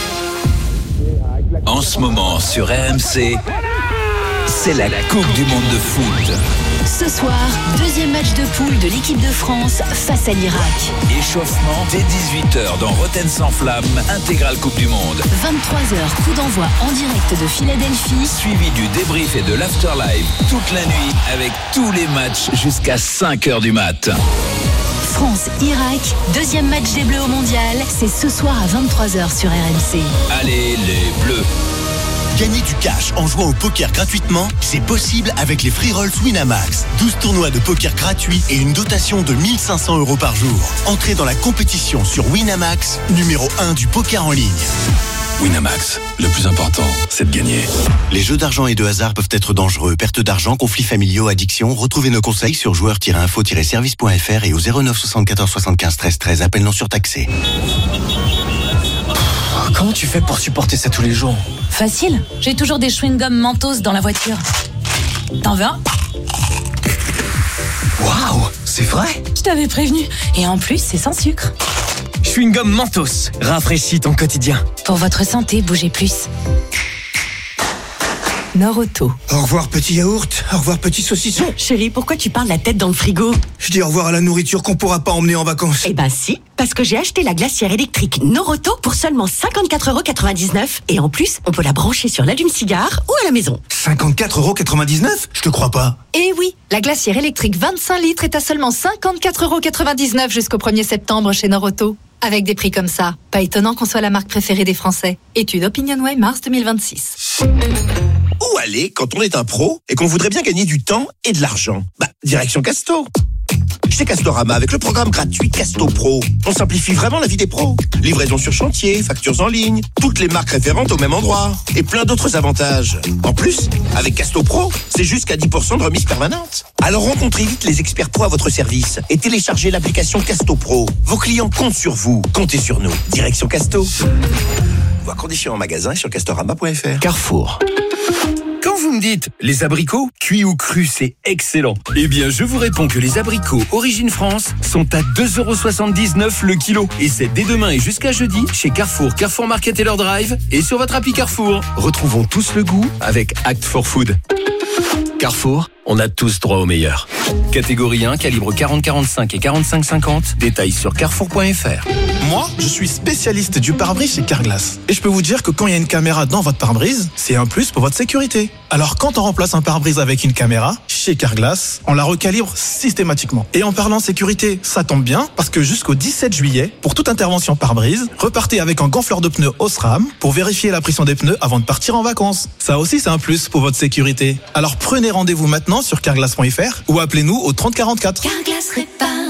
Show. En ce moment sur R M C, c'est la Coupe du Monde de foot. Ce soir, deuxième match de poule de l'équipe de France face à l'Irak. Échauffement dès dix-huit heures dans Rotten sans flamme, intégrale Coupe du Monde. vingt-trois heures, coup d'envoi en direct de Philadelphie. Suivi du débrief et de l'afterlife toute la nuit avec tous les matchs jusqu'à cinq heures du mat. France-Irak, deuxième match des Bleus au Mondial. C'est ce soir à vingt-trois heures sur R M C. Allez les Bleus. Gagner du cash en jouant au poker gratuitement, c'est possible avec les free rolls Winamax. douze tournois de poker gratuits et une dotation de mille cinq cents euros par jour. Entrez dans la compétition sur Winamax, numéro un du poker en ligne. Winamax, le plus important, c'est de gagner. Les jeux d'argent et de hasard peuvent être dangereux. Perte d'argent, conflits familiaux, addiction. Retrouvez nos conseils sur joueurs tiret info tiret service point f r et au zéro neuf soixante-quatorze soixante-quinze treize treize. Appel non surtaxé. Comment tu fais pour supporter ça tous les jours? Facile, j'ai toujours des chewing-gums Mentos dans la voiture. T'en veux un? Waouh, c'est vrai? Je t'avais prévenu. Et en plus, c'est sans sucre. Chewing-gum Mentos, rafraîchis ton quotidien. Pour votre santé, bougez plus. Nord-Auto. Au revoir petit yaourt, au revoir petit saucisson. Chérie, pourquoi tu parles la tête dans le frigo? Je dis au revoir à la nourriture qu'on pourra pas emmener en vacances. Eh ben si, parce que j'ai acheté la glacière électrique Nord-Auto pour seulement cinquante-quatre euros quatre-vingt-dix-neuf. Et en plus, on peut la brancher sur l'allume-cigare ou à la maison. cinquante-quatre euros quatre-vingt-dix-neuf? Je te crois pas. Eh oui, la glacière électrique vingt-cinq litres est à seulement cinquante-quatre euros quatre-vingt-dix-neuf jusqu'au premier septembre chez Nord-Auto. Avec des prix comme ça, pas étonnant qu'on soit la marque préférée des Français. Étude OpinionWay mars deux mille vingt-six. Où aller quand on est un pro et qu'on voudrait bien gagner du temps et de l'argent? Bah, direction Casto. Chez Castorama, avec le programme gratuit Casto Pro, on simplifie vraiment la vie des pros. Livraison sur chantier, factures en ligne, toutes les marques référentes au même endroit et plein d'autres avantages. En plus, avec Casto Pro, c'est jusqu'à dix pour cent de remise permanente. Alors rencontrez vite les experts pro à votre service et téléchargez l'application Casto Pro. Vos clients comptent sur vous, comptez sur nous. Direction Casto. Voir conditions en magasin et sur castorama point f r. Carrefour. Quand vous me dites les abricots, cuits ou crus, c'est excellent. Eh bien, je vous réponds que les abricots Origine France sont à deux euros soixante-dix-neuf le kilo. Et c'est dès demain et jusqu'à jeudi chez Carrefour, Carrefour Market et leur drive et sur votre appli Carrefour. Retrouvons tous le goût avec Act for Food. Carrefour, on a tous droit au meilleur. Catégorie un, calibre quarante quarante-cinq et quarante-cinq cinquante. Détails sur carrefour point f r. Moi, je suis spécialiste du pare-brise chez Carglass. Et je peux vous dire que quand il y a une caméra dans votre pare-brise, c'est un plus pour votre sécurité. Alors quand on remplace un pare-brise avec une caméra, chez Carglass, on la recalibre systématiquement. Et en parlant sécurité, ça tombe bien, parce que jusqu'au dix-sept juillet, pour toute intervention pare-brise, repartez avec un gonfleur de pneus Osram pour vérifier la pression des pneus avant de partir en vacances. Ça aussi, c'est un plus pour votre sécurité. Alors prenez rendez-vous maintenant sur carglass point f r ou appelez-nous au trente quarante-quatre. Carglass répare, Carglass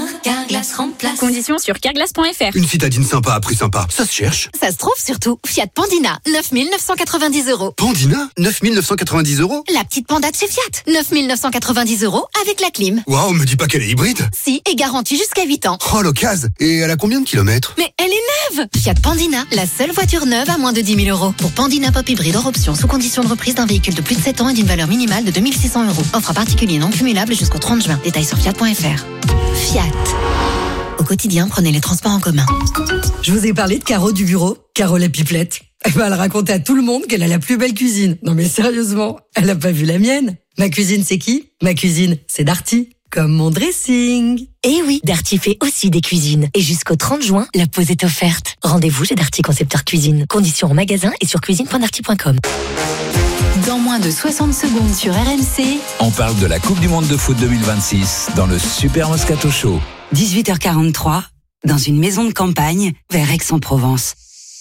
Carglass remplace. Conditions sur carglass point f r. Une citadine sympa à prix sympa, ça se cherche. Ça se trouve surtout. Fiat Pandina, neuf mille neuf cent quatre-vingt-dix euros. Pandina, neuf mille neuf cent quatre-vingt-dix euros. La petite panda de chez Fiat, neuf mille neuf cent quatre-vingt-dix euros avec la clim. Waouh, me dis pas qu'elle est hybride. Si, et garantie jusqu'à huit ans. Oh, l'occasion. Et elle a combien de kilomètres? Mais elle est neuve. Fiat Pandina, la seule voiture neuve à moins de dix mille euros. Pour Pandina Pop hybride hors option, sous condition de reprise d'un véhicule de plus de sept ans et d'une valeur minimale de deux mille six cents euros. Offre à particulier non cumulable jusqu'au trente juin. Détails sur fiat point f r. Fiat. Au quotidien, prenez les transports en commun. Je vous ai parlé de Caro du bureau, Caro la pipelette. Eh ben, elle racontait à tout le monde qu'elle a la plus belle cuisine. Non mais sérieusement, elle a pas vu la mienne. Ma cuisine, c'est qui? Ma cuisine, c'est Darty. Comme mon dressing. Eh oui, Darty fait aussi des cuisines. Et jusqu'au trente juin, la pause est offerte. Rendez-vous chez Darty Concepteur Cuisine. Conditions en magasin et sur cuisine point darty point com. Dans moins de soixante secondes sur R M C, On parle de la Coupe du Monde de foot deux mille vingt-six dans le Super Moscato Show. dix-huit heures quarante-trois, dans une maison de campagne, vers Aix-en-Provence.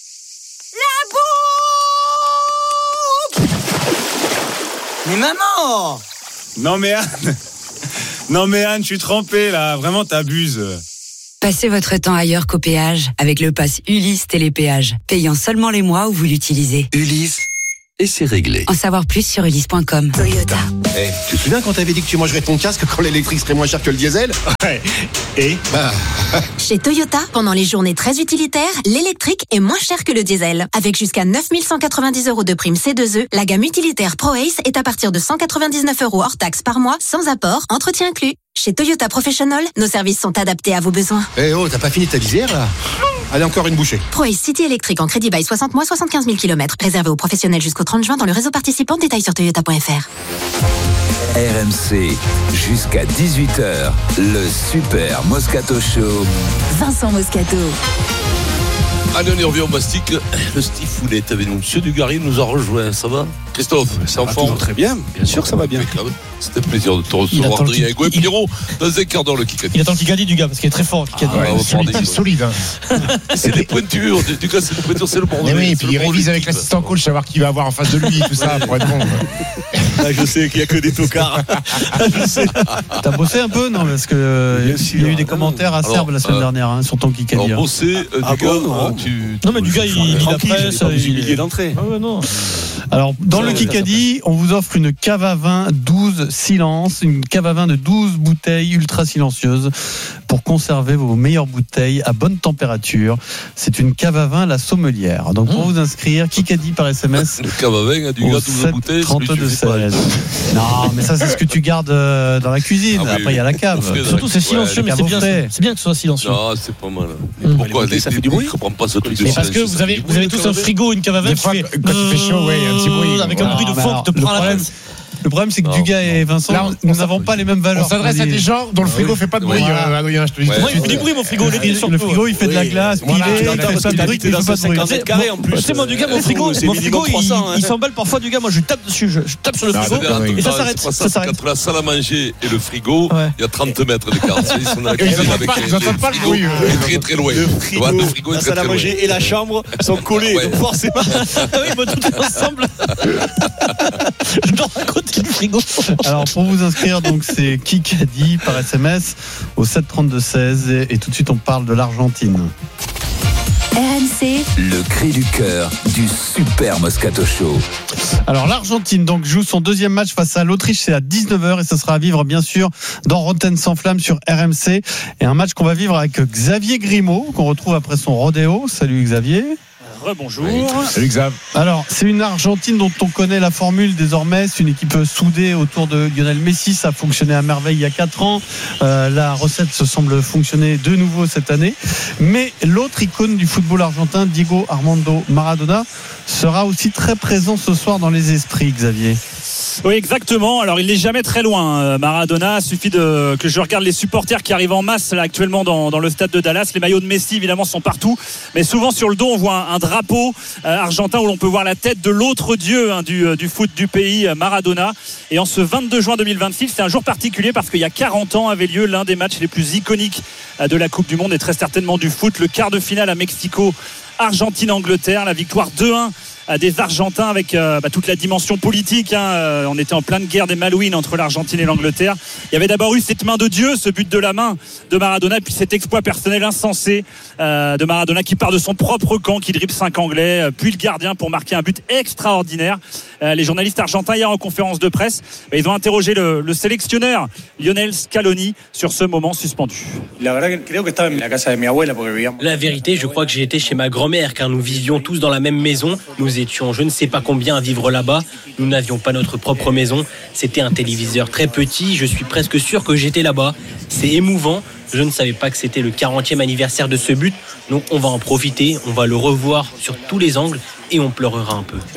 Mais maman! Non mais Anne, non mais Anne, je suis trempé là, vraiment t'abuses. Passez votre temps ailleurs qu'au péage avec le pass Ulysse Télépéage, payant seulement les mois où vous l'utilisez. Ulysse, et c'est réglé. En savoir plus sur ulysse point com. Toyota. Eh, tu te souviens quand t'avais dit que tu mangerais ton casque quand l'électrique serait moins cher que le diesel? Ouais. Et Bah, Chez Toyota, pendant les journées très utilitaires, l'électrique est moins cher que le diesel. Avec jusqu'à neuf mille cent quatre-vingt-dix euros de prime C deux E, la gamme utilitaire Pro Ace est à partir de cent quatre-vingt-dix-neuf euros hors taxe par mois, sans apport, entretien inclus. Chez Toyota Professional, nos services sont adaptés à vos besoins. eh oh, t'as pas fini ta visière là? Allez, encore une bouchée. Pro Ace City électrique en crédit bail soixante mois, soixante-quinze mille kilomètres. Réservé aux professionnels jusqu'au trente juin dans le réseau participant. Détails sur toyota point f r. R M C, jusqu'à dix-huit heures, le Super Moscato Show. Vincent Moscato. Allez, on y revient au mastic. Le Stifoulet avec nous. Monsieur Dugarry nous a rejoint. Ça va, Christophe? C'est en forme? Très bien, bien sûr, ça va bien. C'était un plaisir de te Il recevoir, attend le Adrien kick- Gouet. Pierrot, dans un quart d'heure, le Kikadi. Il attend le Kikadi du gars parce qu'il est très fort. Le Kikadi. Ah, on va prendre des- solide. Hein. C'est des pointures. Du coup, c'est des pointures, c'est le bordel. Et oui, et C'est puis le il bon révise avec l'équipe. l'assistant coach, savoir qui va avoir en face de lui, tout ça, pour être bon. Là, je sais qu'il n'y a que des tocards. Je sais. T'as bossé un peu? Non, parce que euh, Bien il sûr. y a eu des commentaires Alors, acerbes la semaine euh, dernière hein, sur ton Kikadi. Alors, bosser, euh, Ah du gars, bon, non. euh, tu. Non mais du gars il lit la Tranquille, presse. j'ai pas il- humilié d'entrée. Ah ouais, non. Alors, dans Ça, le ça, Kikadi, on vous offre une cave à vin douze silence, une cave à vin de douze bouteilles ultra silencieuses pour conserver vos meilleures bouteilles à bonne température. C'est une cave à vin la sommelière. Donc, pour vous inscrire, Kikadi par S M S. Le cave avec, du au gars, douze bouteilles. celui que tu trente-deux fais pas. seize. Non, mais ça, c'est ce que tu gardes euh, dans la cuisine. Ah oui, Après, il y a la cave. au frais de la- Surtout c'est silencieux, Ouais, mais c'est bien. frais. C'est bien que ce soit silencieux. Non, c'est pas mal. Hum. Pourquoi Les bouteilles, ça fait du bruit. Je comprends pas ce truc de Mais parce que silence, vous ça avez, fait du vous avez bruit, tous le un cave. frigo, une cave à vin Des qui fois, fait quand il fait chaud, ouais, il y a un petit bruit. avec un Voilà. bruit de mais fond alors, qui te le prend la problème, tête. Le problème, c'est que Non, Dugas et Vincent, Là, on- nous on n'avons pas les mêmes valeurs. On s'adresse à des gens dont le frigo fait pas de bruit, Voilà. euh, Adrien, je te le dis. Ouais. tout de Moi, il fait suite. du bruit, mon frigo. Les Le, le frigo, il fait de la Oui. glace, Voilà, pilé, tu il l'entends fait parce pas de qu'il bruit, habite il dans fait pas de bruit. cinquante mètres carrés en plus. Tu sais, moi, du gars, mon frigo, C'est mon minimum frigo, il, trois cents, hein. il s'emballe parfois, du gars. Moi, je tape dessus, je, je tape sur le Non, frigo, c'est dingue. et ça Non, s'arrête. c'est pas Ça c'est s'arrête. qu'entre la salle à manger et le frigo, Ouais. il y a trente mètres d'écart. Ils sont dans la Ils cuisine entendent avec pas- les- ils entendent les pas le frigos bruit, euh, est très très loin. Le Tu vois, frigo, le frigo est la très salle à très loin. manger et la chambre sont collés. Ouais. Donc forcément. Ah oui, bon, tout est ensemble. Je dors à côté du frigo. Alors, pour vous inscrire, donc, c'est Kikadi par S M S au sept trente-deux seize. Et, et tout de suite, on parle de l'Argentine. R M C, Le cri du cœur du Super Moscato Show. Alors, l'Argentine donc joue son deuxième match face à l'Autriche. C'est à dix-neuf heures et ça sera à vivre, bien sûr, dans Rotten sans flamme sur R M C. Et un match qu'on va vivre avec Xavier Grimaud, qu'on retrouve après son rodéo. Salut Xavier. Rebonjour. Salut Xav. Alors, c'est une Argentine dont on connaît la formule désormais. C'est une équipe soudée autour de Lionel Messi. Ça a fonctionné à merveille il y a quatre ans. Euh, la recette se semble fonctionner de nouveau cette année. Mais l'autre icône du football argentin, Diego Armando Maradona, sera aussi très présent ce soir dans les esprits, Xavier. Oui, exactement. Alors, il n'est jamais très loin, euh, Maradona. Il suffit de, que je regarde les supporters qui arrivent en masse là, actuellement dans, dans le stade de Dallas. Les maillots de Messi, évidemment, sont partout. Mais souvent, sur le dos, on voit un, un drapeau euh, argentin où l'on peut voir la tête de l'autre dieu hein, du, du foot du pays, euh, Maradona. Et en ce vingt-deux juin deux mille vingt-six, c'est un jour particulier parce qu'il y a quarante ans avait lieu l'un des matchs les plus iconiques euh, de la Coupe du Monde et très certainement du foot. Le quart de finale à Mexico, Argentine-Angleterre. La victoire deux un euh, des Argentins avec euh, bah, toute la dimension politique. Hein. Euh, on était en pleine guerre des Malouines entre l'Argentine et l'Angleterre. Il y avait d'abord eu cette main de Dieu, ce but de la main de Maradona, puis cet exploit personnel insensé euh, de Maradona qui part de son propre camp, qui dribble cinq Anglais, euh, puis le gardien pour marquer un but extraordinaire. Euh, les journalistes argentins hier en conférence de presse, bah, ils ont interrogé le, le sélectionneur Lionel Scaloni sur ce moment suspendu. La vérité, je crois que j'ai été chez ma grand-mère car nous vivions tous dans la même maison. Nous étions je ne sais pas combien à vivre là-bas. Nous n'avions pas notre propre maison. C'était un téléviseur très petit. Je suis presque sûr que j'étais là-bas. C'est émouvant. Je ne savais pas que c'était le quarantième anniversaire de ce but. Donc on va en profiter. On va le revoir sur tous les angles et on pleurera un peu.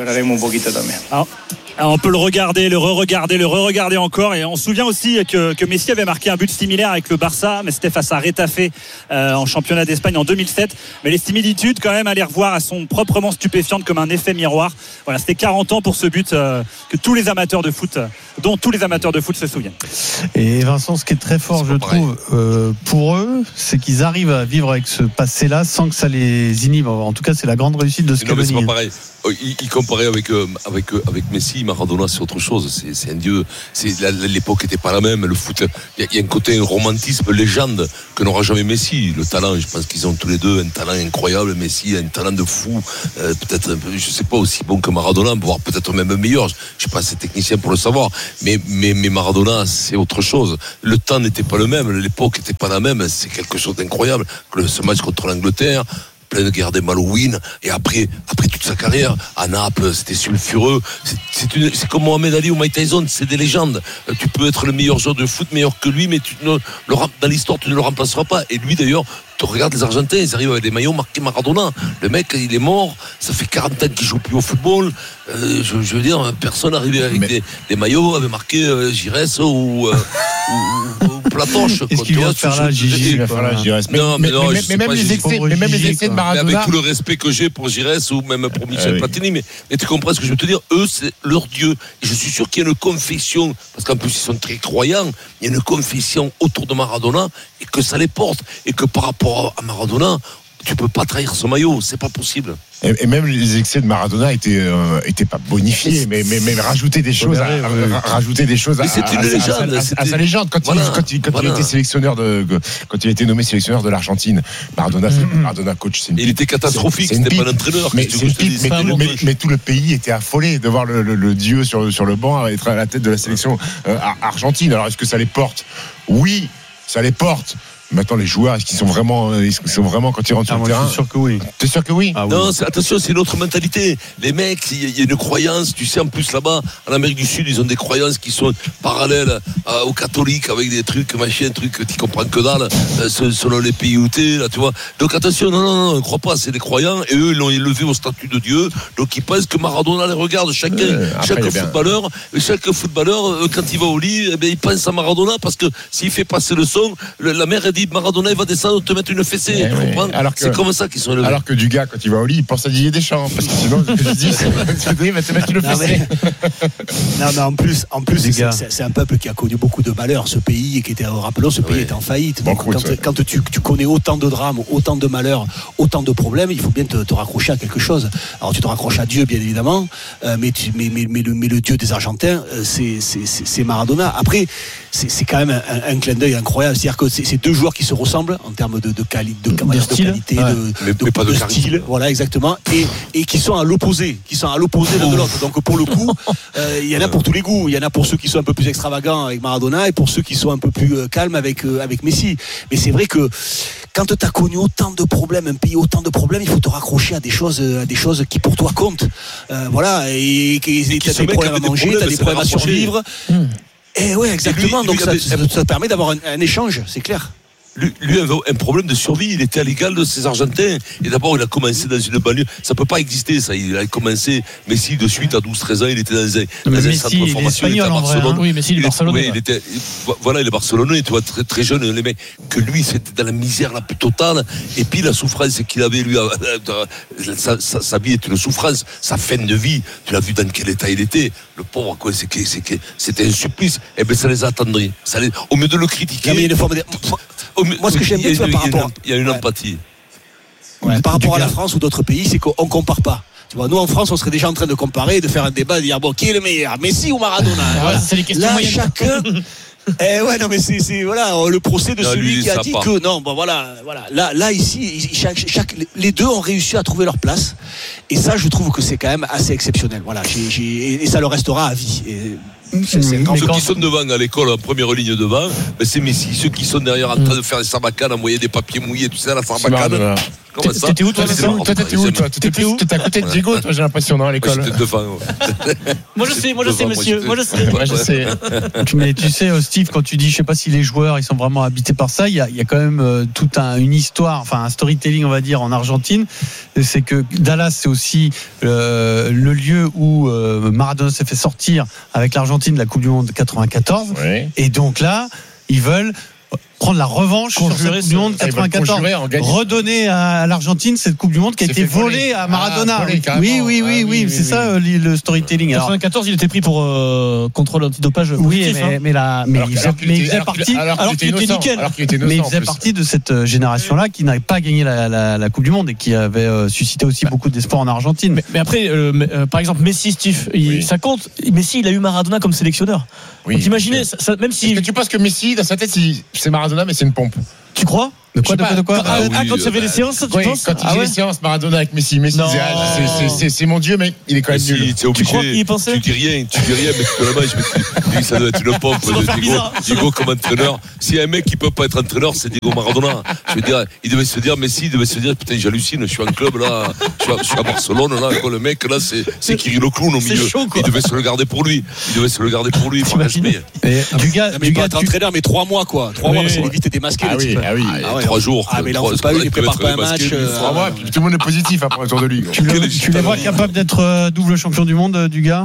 Alors, alors on peut le regarder, le re-regarder, le re-regarder encore. Et on se souvient aussi que, que Messi avait marqué un but similaire avec le Barça, mais c'était face à Retafe euh, en championnat d'Espagne en deux mille sept. Mais les similitudes, quand même, à les revoir, elles sont proprement stupéfiantes comme un effet miroir. Voilà, c'était quarante ans pour ce but euh, que tous les amateurs de foot, dont tous les amateurs de foot se souviennent. Et Vincent, ce qui est très fort, je trouve, euh, pour eux, c'est qu'ils arrivent à vivre avec ce passé-là sans que ça les inhibe. En tout cas, c'est la grande réussite de Scaloni. C'est pas pareil. Il, il comparait avec euh, avec euh, avec Messi, Maradona, c'est autre chose. C'est, c'est un dieu. C'est la, l'époque n'était pas la même. Le foot, il y, y a un côté un romantisme, légende que n'aura jamais Messi. Le talent, je pense qu'ils ont tous les deux un talent incroyable. Messi, un talent de fou. Euh, peut-être, je sais pas, aussi bon que Maradona, voire peut-être même meilleur. Je suis pas assez technicien pour le savoir. Mais mais mais Maradona, c'est autre chose. Le temps n'était pas le même. L'époque n'était pas la même. C'est quelque chose d'incroyable. Que ce match contre l'Angleterre, pleine guerre des Malouines, et après, après toute sa carrière, à Naples, c'était sulfureux. C'est, c'est, une, c'est comme Mohamed Ali ou Mike Tyson, c'est des légendes. Tu peux être le meilleur joueur de foot, meilleur que lui, mais tu ne, le, dans l'histoire, tu ne le remplaceras pas. Et lui, d'ailleurs, tu regardes les Argentins, ils arrivent avec des maillots marqués Maradona. Le mec, il est mort, ça fait quarante ans qu'il joue plus au football. Euh, je, je veux dire, personne n'arrivait avec mais... des, des maillots, avait marqué euh, Giresse ou, euh, ou, ou Platoche. Est-ce qu'il vient de faire là, Gigi? Non, mais non, mais même les excès, mais même les excès de Maradona. Avec tout le respect que j'ai pour Giresse ou même pour Michel Platini, mais, mais tu comprends ce que je veux te dire? Eux, c'est leur Dieu. Et je suis sûr qu'il y a une confession, parce qu'en plus ils sont très croyants, il y a une confession autour de Maradona et que ça les porte. Et que par rapport à Maradona, tu peux pas trahir ce maillot, c'est pas possible. Et, et même les excès de Maradona étaient euh, étaient pas bonifiés, mais mais, mais rajouter des choses, à, à, à, rajouter des choses à, c'est une à, légende, à, à, à sa légende. Quand voilà, il quand il quand voilà. il a été sélectionneur de quand il a été nommé sélectionneur de l'Argentine, Maradona, c'est, mmh. Maradona coach, c'est une il était catastrophique, c'est, c'est c'était pas l'entraîneur. Mais, c'est pipe, mais, mais, mais, mais tout le pays était affolé de voir le, le, le dieu sur sur le banc être à la tête de la sélection euh, argentine. Alors est-ce que ça les porte? Oui, ça les porte. Maintenant, les joueurs, est-ce qu'ils sont vraiment, ils sont vraiment quand ils rentrent ah, sur le terrain? Je suis sûr que oui. T'es sûr que oui? Ah, oui. Non, c'est, attention, c'est une autre mentalité. Les mecs, il y a une croyance. Tu sais, en plus là-bas, en Amérique du Sud, ils ont des croyances qui sont parallèles euh, aux catholiques, avec des trucs, machin, trucs que tu comprends que dalle, euh, selon les pays où t'es, là, tu vois. Donc attention, non, non, non, ne crois pas, c'est des croyants, et eux, ils l'ont élevé au statut de Dieu. Donc ils pensent que Maradona les regarde. Chacun, euh, chaque footballeur, bien... chaque footballeur, quand il va au lit, eh bien, il pense à Maradona parce que s'il fait passer le son, le, la mère elle dit Maradona, il va descendre te mettre une fessée, tu oui. comprends? Alors que, c'est comme ça qu'ils sont élevés. Alors que Dugas, quand il va au lit, il pense à Didier Deschamps, parce que sinon, ce que je dis, il va te mettre une fessée. Non, mais en plus, en plus c'est, c'est, c'est un peuple qui a connu beaucoup de malheurs. Ce pays, qui était, rappelons, ce pays oui. était en faillite. Donc, bon, quand, ouais. quand tu, tu connais autant de drames, autant de malheurs, autant de problèmes, il faut bien te, te raccrocher à quelque chose. Alors, tu te raccroches à Dieu, bien évidemment, euh, mais, tu, mais, mais, mais, le, mais le Dieu des Argentins, euh, c'est, c'est, c'est, c'est Maradona. Après, c'est, c'est quand même un, un clin d'œil incroyable. C'est-à-dire que c'est, c'est deux joueurs qui se ressemblent en termes de, de, quali- de, de, de, de qualité, ouais. de, mais, de, mais pas de, de style, voilà exactement, et, et qui sont à l'opposé, qui sont à l'opposé l'un de l'autre. Donc pour le coup, il euh, y en a pour tous les goûts. Il y en a pour ceux qui sont un peu plus extravagants avec Maradona et pour ceux qui sont un peu plus euh, calmes avec euh, avec Messi. Mais c'est vrai que quand tu as connu autant de problèmes, un pays autant de problèmes, il faut te raccrocher à des choses, à des choses qui pour toi comptent. Euh, voilà, et tu as des problèmes à manger, tu as des problèmes à survivre. Mmh. Et ouais, exactement. Et lui, donc lui ça, avait... ça, ça permet d'avoir un, un échange, c'est clair. Lui, lui avait un problème de survie, il était à l'égal de ces Argentins. Et d'abord, il a commencé dans une banlieue. Ça peut pas exister, ça. Il a commencé, Messi, de suite, à douze treize ans, il était dans un, dans un centre de formation. Il était à Barcelone. Hein. Oui, Messi, il est Barcelonais. Oui, il était, voilà, il est Barcelonais, tu vois, très, très jeune, les mecs. Que lui, c'était dans la misère la plus totale. Et puis, la souffrance qu'il avait, lui, sa, sa, sa vie est une souffrance. Sa fin de vie, tu l'as vu dans quel état il était. Le pauvre, quoi, c'est que, c'est que, c'était un supplice. Eh ben, ça les a attendris. Ça les, au mieux de le critiquer. Il y a une forme de... Moi, ce que j'aime bien, c'est par rapport. Il y a une empathie. Ouais, par rapport à la France ou d'autres pays, c'est qu'on compare pas. Tu vois, nous en France, on serait déjà en train de comparer, de faire un débat, de dire bon, qui est le meilleur, Messi ou Maradona? Ouais, c'est les questions Là, moyennes. chacun. Eh ouais, non, mais c'est, c'est voilà, le procès de Non, celui lui, qui a ça dit part. que non, bon voilà, voilà. Là, là ici, chaque, chaque, les deux ont réussi à trouver leur place, et ça, je trouve que c'est quand même assez exceptionnel. Voilà, j'ai, j'ai, et ça le restera à vie. Et, C'est, c'est Ceux qui sont devant à l'école, en première ligne devant, ben c'est Messi. Ceux qui sont derrière en train de faire des sarbacanes, envoyer des papiers mouillés, tu sais, la sarbacane. Comment ça? T'étais où, toi? Toi, t'étais où, toi? T'étais où? T'étais à côté de Diego, toi, j'ai l'impression, non, à l'école. J'étais devant. Moi je sais, moi je sais, monsieur. Moi je sais. Moi, je sais. Mais tu sais, euh, Steve, quand tu dis, je sais pas si les joueurs ils sont vraiment habités par ça, il y a, il y a quand même euh, toute un, une histoire, enfin un storytelling, on va dire, en Argentine. C'est que Dallas, c'est aussi euh, le lieu où euh, Maradona s'est fait sortir avec l'Argentine de la Coupe du Monde quatre-vingt-quatorze. Oui. Et donc là, ils veulent prendre la revanche sur cette Coupe du Monde quatre-vingt-quatorze, redonner à l'Argentine cette Coupe du Monde qui a été volée à Maradona. Ah, volé, oui, oui, oui, oui, oui, c'est oui, ça oui. le storytelling. Alors, quatre-vingt-quatorze, il était pris pour euh, contrôle antidopage. Oui, positif, mais, hein. mais, la, mais alors, il faisait, alors mais il faisait alors partie, alors, alors qu'il était nickel. Alors qu'il était mais il faisait partie de cette génération-là qui n'avait pas gagné la, la, la Coupe du Monde et qui avait euh, suscité aussi bah. beaucoup d'espoir en Argentine. Mais, mais après, euh, euh, par exemple, Messi, Steve, il, oui. ça compte. Messi, il a eu Maradona comme sélectionneur. Oui. Donc imaginez, ça, ça, même si. Est-ce que tu penses que Messi, dans sa tête, c'est Maradona, mais c'est une pompe? Tu crois? De quoi, de quoi, de quoi Ah, ah, quand il y avait les séances, tu oui, penses? Quand il faisait ah ouais les séances, Maradona avec Messi, Messi disait, ah, c'est, c'est, c'est, c'est mon Dieu, mais il est quand même si, nul. T'es obligé. Tu crois qu'il y pensait? Tu dis rien, tu dis rien, mais tu te la main, je me dis, ça doit être une pompe de Diego, Diego comme entraîneur. S'il y a un mec qui peut pas être entraîneur, c'est Diego Maradona. Je veux dire, il devait se dire, Messi, il devait se dire, putain, j'hallucine, je suis en club, là, je suis à, je suis à Barcelone, là, quoi, le mec, là, c'est, c'est Kirill le clown au milieu. Chaud, il devait se le garder pour lui. Il devait se le garder pour lui, pour respect. Du gars, du gars, entraîneur, mais trois mois, quoi. Trois mois, c'est vite démasqué. Ah oui, ah oui. Trois jours. Ah, mais là, on fait pas, il prépare pas un match. Trois mois, puis tout le monde est positif après autour de lui. Tu, le, tu les vois capables d'être euh, double champion du monde, euh, du gars?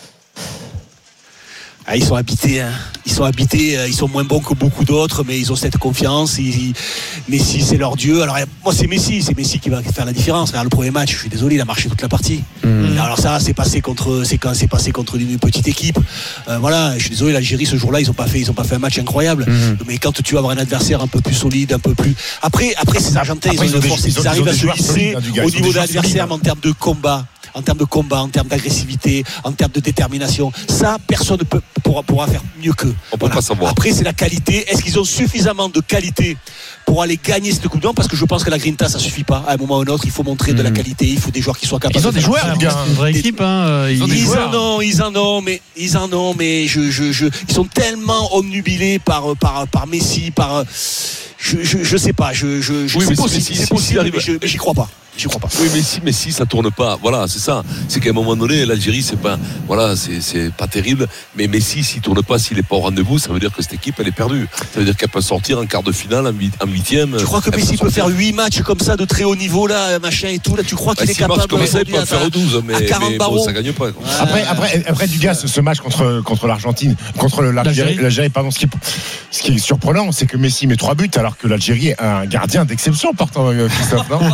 Ah, ils sont habités, hein. Ils sont habités, ils sont moins bons que beaucoup d'autres, mais ils ont cette confiance. Ils, ils, Messi, c'est leur dieu. Alors, moi, c'est Messi, c'est Messi qui va faire la différence. Regarde le premier match, je suis désolé, il a marché toute la partie. Mmh. Alors ça, c'est passé contre, c'est quand c'est passé contre une petite équipe. Euh, voilà, je suis désolé, l'Algérie ce jour-là, ils ont pas fait, ils ont pas fait un match incroyable. Mmh. Mais quand tu vas avoir un adversaire un peu plus solide, un peu plus. Après, après, ces Argentins, après, ils ont une force, ils, ils arrivent à se hisser au niveau de l'adversaire, mais en termes de combat. En termes de combat, en termes d'agressivité, en termes de détermination, ça, personne ne peut, pourra, pourra faire mieux qu'eux. On peut voilà. pas savoir. Après, c'est la qualité. Est-ce qu'ils ont suffisamment de qualité pour aller gagner cette Coupe du Monde? Parce que je pense que la Grinta, ça suffit pas. À un moment ou à un autre, il faut montrer mmh. de la qualité. Il faut des joueurs qui soient capables. Ils ont de des joueurs, les gars. Une vraie des... équipe. Hein. Ils, ils, ils en ont, ils en ont, mais ils en ont, mais je, je, je, ils sont tellement omnubilés par, par, par Messi, par. Je, je, je sais pas. Je, je, je oui, c'est mais possible, si, c'est si, possible, si, mais, je, mais j'y crois pas. J'y crois pas. Oui, mais si, mais si ça tourne pas, voilà, c'est ça. C'est qu'à un moment donné, l'Algérie, c'est pas, voilà, c'est, c'est pas terrible. Mais Messi, s'il tourne pas, s'il est pas au rendez-vous, ça veut dire que cette équipe, elle est perdue. Ça veut dire qu'elle peut sortir en quart de finale, en huitième. Tu crois que Messi peut faire huit matchs comme ça de très haut niveau là, machin et tout là? Tu crois qu'il bah, est capable de faire? Il peut en faire douze, mais, mais bon, ça gagne pas. Ouais. Après, après, après, du gars, ce match contre contre l'Argentine, contre l'Algérie, l'Algérie, pardon. Ce qui, ce qui est surprenant, c'est que Messi met trois buts alors que l'Algérie est un gardien d'exception, pourtant, Christophe, non?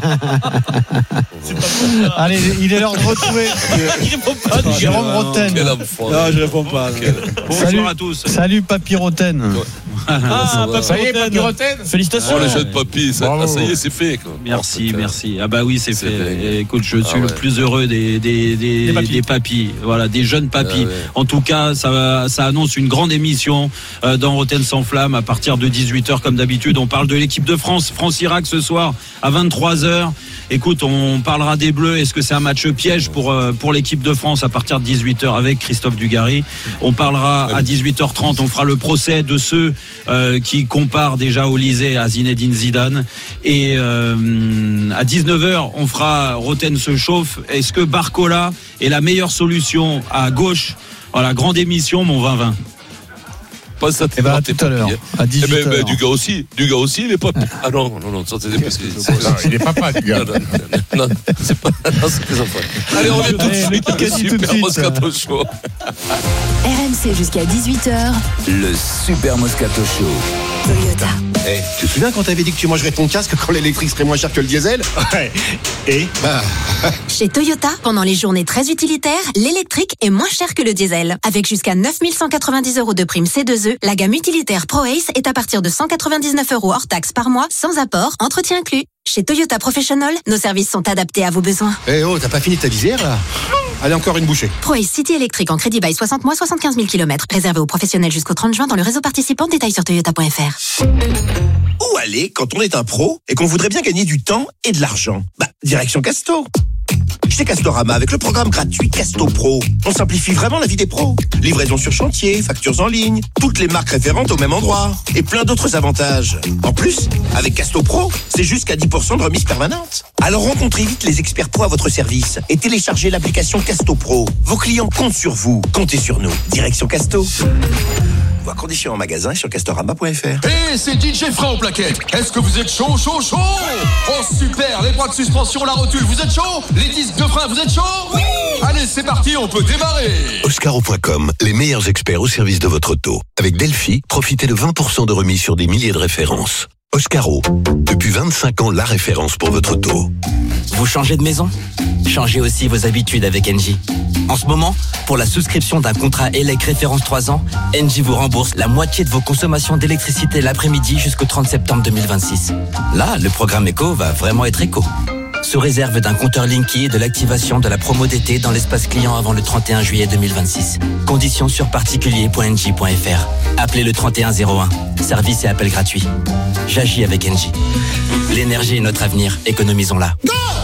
Allez, il est l'heure de retrouver il répond pas, Jérôme Roten. Non, je réponds pas. Bonjour à tous. Salut Papy Roten. Ah, ah ça y est, Papy Roten. Félicitations. Oh, le jeune Papy, ça, ah, ça y est, c'est fait. Quoi. Merci, oh, merci. Ah bah oui, c'est, c'est fait. fait. Écoute, je suis ah, ouais. le plus heureux des des des, des, papis. des papis, voilà, des jeunes papis. Ah, ouais. En tout cas, ça ça annonce une grande émission euh, dans Roten sans flamme à partir de dix-huit heures comme d'habitude. On parle de l'équipe de France, France-Irak ce soir à vingt-trois heures. Écoute, on parlera des Bleus. Est-ce que c'est un match piège pour euh, pour l'équipe de France à partir de dix-huit heures avec Christophe Dugarry? On parlera à dix-huit heures trente. On fera le procès de ceux euh, qui comparent déjà Olysée à Zinedine Zidane. Et euh, à dix-neuf heures, on fera Roten se chauffe. Est-ce que Barcola est la meilleure solution à gauche? Voilà, grande émission, mon vingt vingt. Pas ça, eh ben, à tout à l'heure, à dix-huit heures. Eh ben, ben, du gars aussi, du gars aussi, il est pas. Ah non, non, non, ça c'est parce que. Il est papa, du gars. Non, non, non, c'est pas. Non, c'est que ça fait. Allez, on revient tout de suite. Le Super Moscato Show. R M C jusqu'à dix-huit heures. Le Super Moscato Show. Toyota. Eh, hey, tu te souviens quand t'avais dit que tu mangerais ton casque quand l'électrique serait moins cher que le diesel? Ouais. Et bah. Chez Toyota, pendant les journées très utilitaires, l'électrique est moins cher que le diesel. Avec jusqu'à neuf mille cent quatre-vingt-dix euros de prime C deux E, la gamme utilitaire ProAce est à partir de cent quatre-vingt-dix-neuf euros hors taxe par mois, sans apport, entretien inclus. Chez Toyota Professional, nos services sont adaptés à vos besoins. Eh oh, t'as pas fini ta visière là? Allez, encore une bouchée. ProAce City électrique en crédit bail soixante mois, soixante-quinze mille kilomètres. Réservé aux professionnels jusqu'au trente juin dans le réseau participant. Détails sur toyota point f r. Où aller quand on est un pro et qu'on voudrait bien gagner du temps et de l'argent? Bah, direction Casto. Chez Castorama, avec le programme gratuit Casto Pro, on simplifie vraiment la vie des pros. Livraison sur chantier, factures en ligne, toutes les marques référentes au même endroit et plein d'autres avantages. En plus, avec Casto Pro, c'est jusqu'à dix pour cent de remise permanente. Alors rencontrez vite les experts pro à votre service et téléchargez l'application Casto Pro. Vos clients comptent sur vous, comptez sur nous. Direction Casto. Voir conditions en magasin et sur castorama point f r. Hé, hey, c'est D J Frein au plaquette. Est-ce que vous êtes chaud, chaud, chaud? Oh super, les bras de suspension, la rotule, vous êtes chaud? Les disques de frein, vous êtes chaud? Oui. Allez, c'est parti, on peut démarrer. Oscaro point com, les meilleurs experts au service de votre auto. Avec Delphi, profitez de vingt pour cent de remise sur des milliers de références. Oscaro, depuis vingt-cinq ans, la référence pour votre auto. Vous changez de maison? Changez aussi vos habitudes avec Engie. En ce moment, pour la souscription d'un contrat E L E C référence trois ans, Engie vous rembourse la moitié de vos consommations d'électricité l'après-midi jusqu'au trente septembre deux mille vingt-six. Là, le programme Eco va vraiment être éco. Sous réserve d'un compteur Linky et de l'activation de la promo d'été dans l'espace client avant le trente et un juillet deux mille vingt-six. Conditions sur particulier point engie point f r. Appelez le trente et un zéro un. Service et appel gratuit. J'agis avec Engie. L'énergie est notre avenir, économisons-la.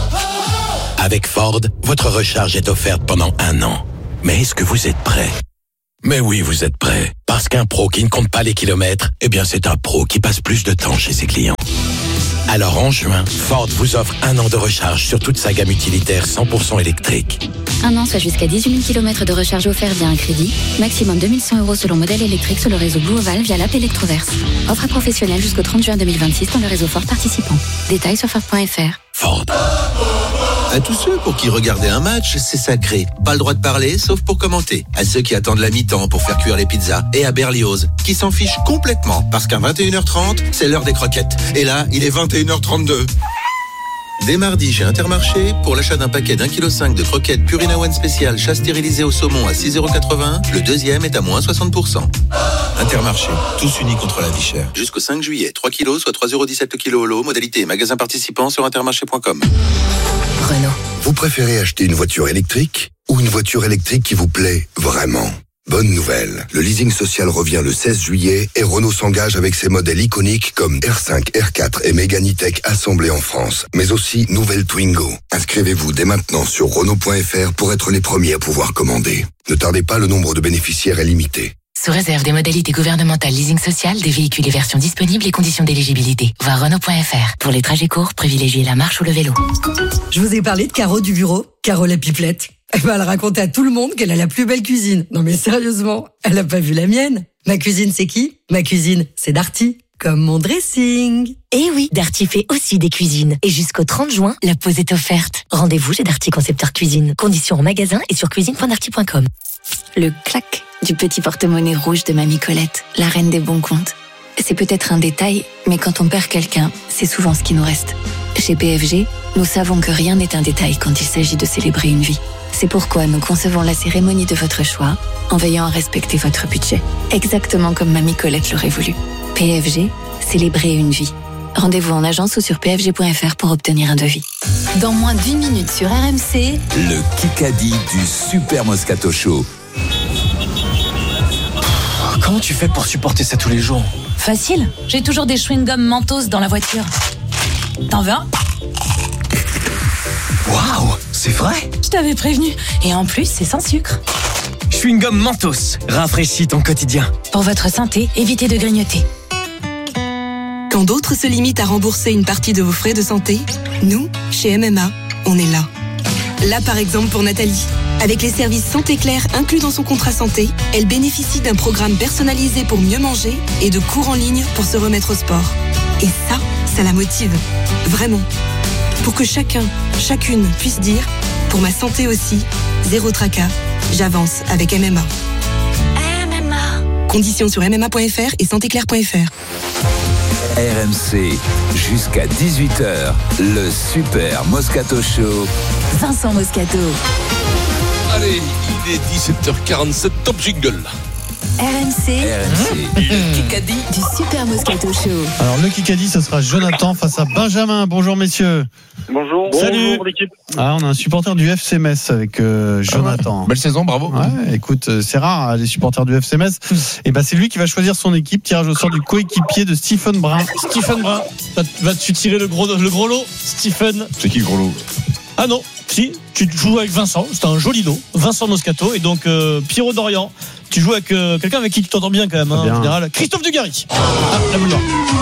Avec Ford, votre recharge est offerte pendant un an. Mais est-ce que vous êtes prêt? Mais oui, vous êtes prêt. Parce qu'un pro qui ne compte pas les kilomètres, eh bien c'est un pro qui passe plus de temps chez ses clients. Alors en juin, Ford vous offre un an de recharge sur toute sa gamme utilitaire cent pour cent électrique. Un an, soit jusqu'à dix-huit mille kilomètres de recharge offert via un crédit. Maximum deux mille cent euros selon modèle électrique sur le réseau Blue Oval via l'app Electroverse. Offre à professionnels jusqu'au trente juin deux mille vingt-six dans le réseau Ford participant. Détails sur Ford point f r. Ford. À tous ceux pour qui regarder un match, c'est sacré. Pas le droit de parler, sauf pour commenter. À ceux qui attendent la mi-temps pour faire cuire les pizzas. Et à Berlioz, qui s'en fichent complètement, parce qu'à vingt et une heures trente, c'est l'heure des croquettes. Et là, il est vingt et une heures trente-deux. Dès mardi, chez Intermarché, pour l'achat d'un paquet d'un kilo cinq de croquettes Purina One spécial chat stérilisé au saumon à six euros quatre-vingts, le deuxième est à moins soixante pour cent. Intermarché, tous unis contre la vie chère. Jusqu'au cinq juillet, trois kilos, soit trois euros dix-sept le kilo au lot. Modalité magasin participant sur intermarché point com. Renault. Vous préférez acheter une voiture électrique ou une voiture électrique qui vous plaît vraiment? Bonne nouvelle, le leasing social revient le seize juillet et Renault s'engage avec ses modèles iconiques comme R cinq, R quatre et Mégane E-Tech assemblés en France, mais aussi nouvelle Twingo. Inscrivez-vous dès maintenant sur Renault point f r pour être les premiers à pouvoir commander. Ne tardez pas, le nombre de bénéficiaires est limité. Sous réserve des modalités gouvernementales leasing social, des véhicules et versions disponibles et conditions d'éligibilité. Voir Renault point f r. Pour les trajets courts, privilégiez la marche ou le vélo. Je vous ai parlé de Caro du bureau, Caro la pipelette. Elle va raconter à tout le monde qu'elle a la plus belle cuisine. Non mais sérieusement, elle a pas vu la mienne. Ma cuisine, c'est qui? Ma cuisine, c'est Darty. Comme mon dressing. Eh oui, Darty fait aussi des cuisines. Et jusqu'au trente juin, la pause est offerte. Rendez-vous chez Darty Concepteur Cuisine. Conditions en magasin et sur cuisine point darty point com. Le clac du petit porte-monnaie rouge de Mamie Colette, la reine des bons comptes. C'est peut-être un détail, mais quand on perd quelqu'un, c'est souvent ce qui nous reste. Chez P F G, nous savons que rien n'est un détail quand il s'agit de célébrer une vie. C'est pourquoi nous concevons la cérémonie de votre choix en veillant à respecter votre budget. Exactement comme Mamie Colette l'aurait voulu. P F G, célébrer une vie. Rendez-vous en agence ou sur p f g point f r pour obtenir un devis. Dans moins de huit minutes sur R M C, le Kikadi du Super Moscato Show. Comment tu fais pour supporter ça tous les jours? Facile, j'ai toujours des chewing-gums Mentos dans la voiture. T'en veux un? Waouh, c'est vrai? Je t'avais prévenu. Et en plus, c'est sans sucre. Chewing-gum Mentos, rafraîchis ton quotidien. Pour votre santé, évitez de grignoter. Quand d'autres se limitent à rembourser une partie de vos frais de santé, nous, chez M M A, on est là. Là, par exemple, pour Nathalie. Avec les services Santé Claire inclus dans son contrat santé, elle bénéficie d'un programme personnalisé pour mieux manger et de cours en ligne pour se remettre au sport. Et ça, ça la motive. Vraiment. Pour que chacun, chacune puisse dire, pour ma santé aussi, zéro tracas, j'avance avec M M A. M M A. Conditions sur m m a point f r et santé claire point f r. R M C, jusqu'à dix-huit heures, le Super Moscato Show. Vincent Moscato. Allez, il est dix-sept heures quarante-sept, top jingle. R M M C, le Kikadi du Super Moscato Show. Alors le Kikadi, ce sera Jonathan face à Benjamin. Bonjour messieurs. Bonjour. Salut. Bonjour l'équipe. Ah, on a un supporter du F C Metz avec euh, Jonathan. Belle saison, bravo. Ouais, écoute, euh, c'est rare hein, les supporters du F C Metz. Et ben c'est lui qui va choisir son équipe. Tirage au sort du coéquipier de Stephen Brun. Stephen Brun, vas-tu tirer le gros, le gros lot, Stephen? C'est qui le gros lot? Ah non, si, tu joues avec Vincent, c'est un joli lot, Vincent Moscato, et donc euh, Pierrot Dorian, tu joues avec euh, quelqu'un avec qui tu t'entends bien quand même, hein, bien. en général, Christophe Dugarry. Ah, la boule noire.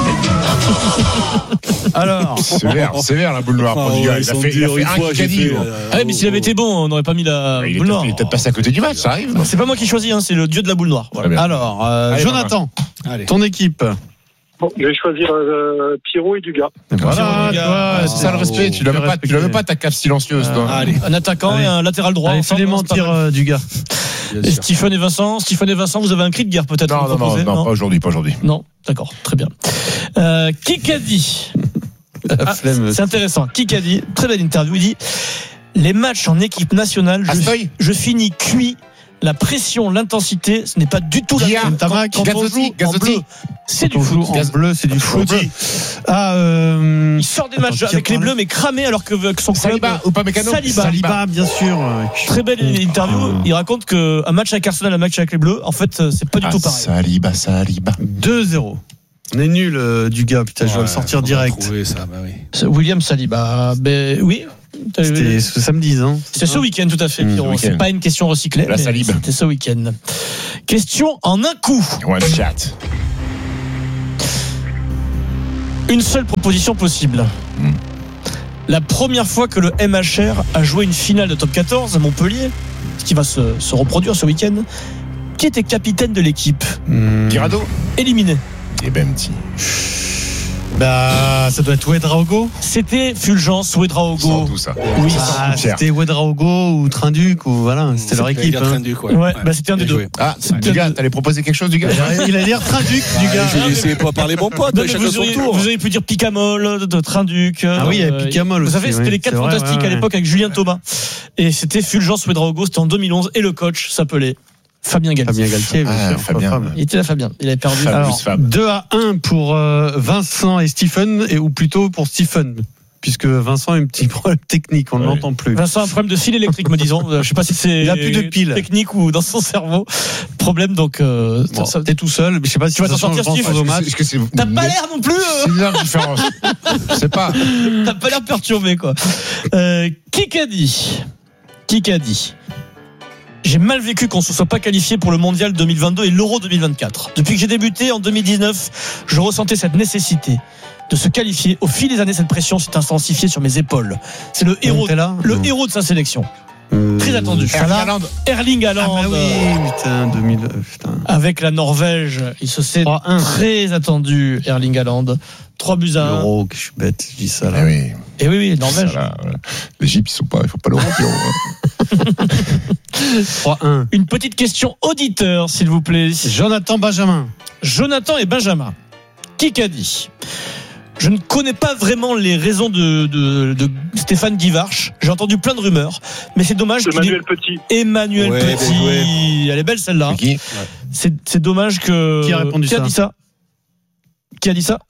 Alors, sévère, sévère la boule noire pour Ah, Dugarry. ouais, Il a ils fait, sont il a durs, fait une un fois, j'ai Kikadi. fait, euh, Ah ouais, mais s'il avait été bon, on n'aurait pas mis la Il est boule peut-être- noire. il est peut-être passé à côté du match, ça arrive. C'est pas moi qui choisis, hein, c'est le dieu de la boule noire. Voilà. Alors, euh, Allez, Jonathan, Allez. ton équipe. Bon, je vais choisir euh, Pierrot et Dugas. Voilà, Pierrot, toi, C'est ça le respect. Tu l'avais pas, tu l'avais pas ta cave silencieuse, toi. Allez, un attaquant Allez. et un latéral droit. Allez, ensemble, fais-les c'est pas mentir mal. euh, du gars. Et Stephen et Vincent, Stephen et Vincent, vous avez un cri de guerre peut-être à Non, nous non, non, proposer, non, pas aujourd'hui, pas aujourd'hui. Non, d'accord, très bien. Euh, Kikadi. Ah, flemme. c'est intéressant. Kikadi, très belle interview. Il dit les matchs en équipe nationale, je, Astoy. je finis cuit. La pression, l'intensité, ce n'est pas du tout la Guillard, même. Quand, Tamac, quand on Gazzotti, joue en Gazzotti. bleu, c'est du On joue foot. en bleu, c'est du foot. Foot. Ah, euh, Il sort des Attends, matchs qui a avec les parlé bleus, mais cramé alors que, que son club. Saliba ou pas Mécano? Saliba. Saliba, bien sûr. Très belle interview. Il raconte qu'un match avec Arsenal, un match avec les bleus, en fait, c'est pas du Ah, tout pareil. Saliba, Saliba. deux zéro. On est nul euh, du gars, putain, je vais le sortir direct. Ça, bah oui. C'est William Saliba, ben oui. C'était ce samedi, hein. C'est ce week-end, tout à fait, Mmh, Pierrot. week-end. C'est pas une question recyclée. La mais Salib. C'était ce week-end. Question en un coup. One chat. Une seule proposition possible. Mmh. La première fois que le M H R a joué une finale de top quatorze à Montpellier, ce qui va se, se reproduire ce week-end, qui était capitaine de l'équipe? Mmh. Tirado. Éliminé. Et ben petit. Bah, ça doit être Ouedraogo. C'était Fulgence Ouedraogo. Sans tout ça. Oui, Ah, c'était Ouedraogo ou Trinduc ou voilà, c'était leur équipe. Hein. Ouais, ouais, bah c'était un des deux. joué. Ah, du gars, t'allais proposer quelque chose, du gars? Il a l'air Trinduc du gars. J'ai laissé pas parler mon pote, Non, mais chacun vous, son auriez, tour. vous auriez pu dire Picamol, de, de Trinduc. Ah oui, il y avait euh, Picamol Vous aussi, savez, c'était oui, les quatre c'est vrai, fantastiques ouais, à ouais. l'époque avec Julien Thomas. Et c'était Fulgence Ouedraogo, c'était en deux mille onze. Et le coach s'appelait Fabien Galtier. Fabien Galtier, bien Ah, sûr. Fabien. Fab. Il était là, Fabien. Il avait perdu. Fab. Alors, Fab. deux à un pour euh, Vincent et Stephen, et, ou plutôt pour Stephen, puisque Vincent a un petit problème technique, on ne Ouais. l'entend plus. Vincent a un problème de fil électrique, me disons. Je sais pas si c'est Il a plus de piles. technique ou dans son cerveau. Problème, donc. Euh, Bon, ça- ça- t'es tout seul, mais je sais pas si Tu vas ça t'en sortir, change Steve grand-chose au match. Est-ce que c'est. T'as pas l'air non plus. euh, C'est une énorme différence. Je sais pas. T'as pas l'air perturbé, quoi. Euh, qui qu'a dit Qui qu'a dit J'ai mal vécu qu'on ne se soit pas qualifié pour le mondial deux mille vingt-deux et l'Euro deux mille vingt-quatre. Depuis que j'ai débuté en deux mille dix-neuf, je ressentais cette nécessité de se qualifier. Au fil des années, cette pression s'est intensifiée sur mes épaules. C'est le héros, Montella le Non. héros de sa sélection. Euh, Très attendu. Erling Haaland. Erling Ah Haaland. bah oui, putain, deux mille. Putain. Avec la Norvège, il se sait trois un. très attendu, Erling Haaland. trois buts à un. L'Euro, que je suis bête, je dis ça là. Ah oui. Et oui, oui, Norvège. Ça, là, ouais. L'Égypte, ils sont pas, il faut pas le remplir. trois un. Une petite question auditeur, s'il vous plaît. Jonathan Benjamin. Jonathan et Benjamin. Qui qu'a dit Je ne connais pas vraiment les raisons de, de, de Stéphane Guivarch. J'ai entendu plein de rumeurs, mais c'est dommage qu'il Emmanuel ait... Petit. Emmanuel Ouais, Petit. bien joué. Elle est belle celle-là. C'est qui? C'est, c'est dommage que. Qui a répondu Qui a ça dit ça Qui a dit ça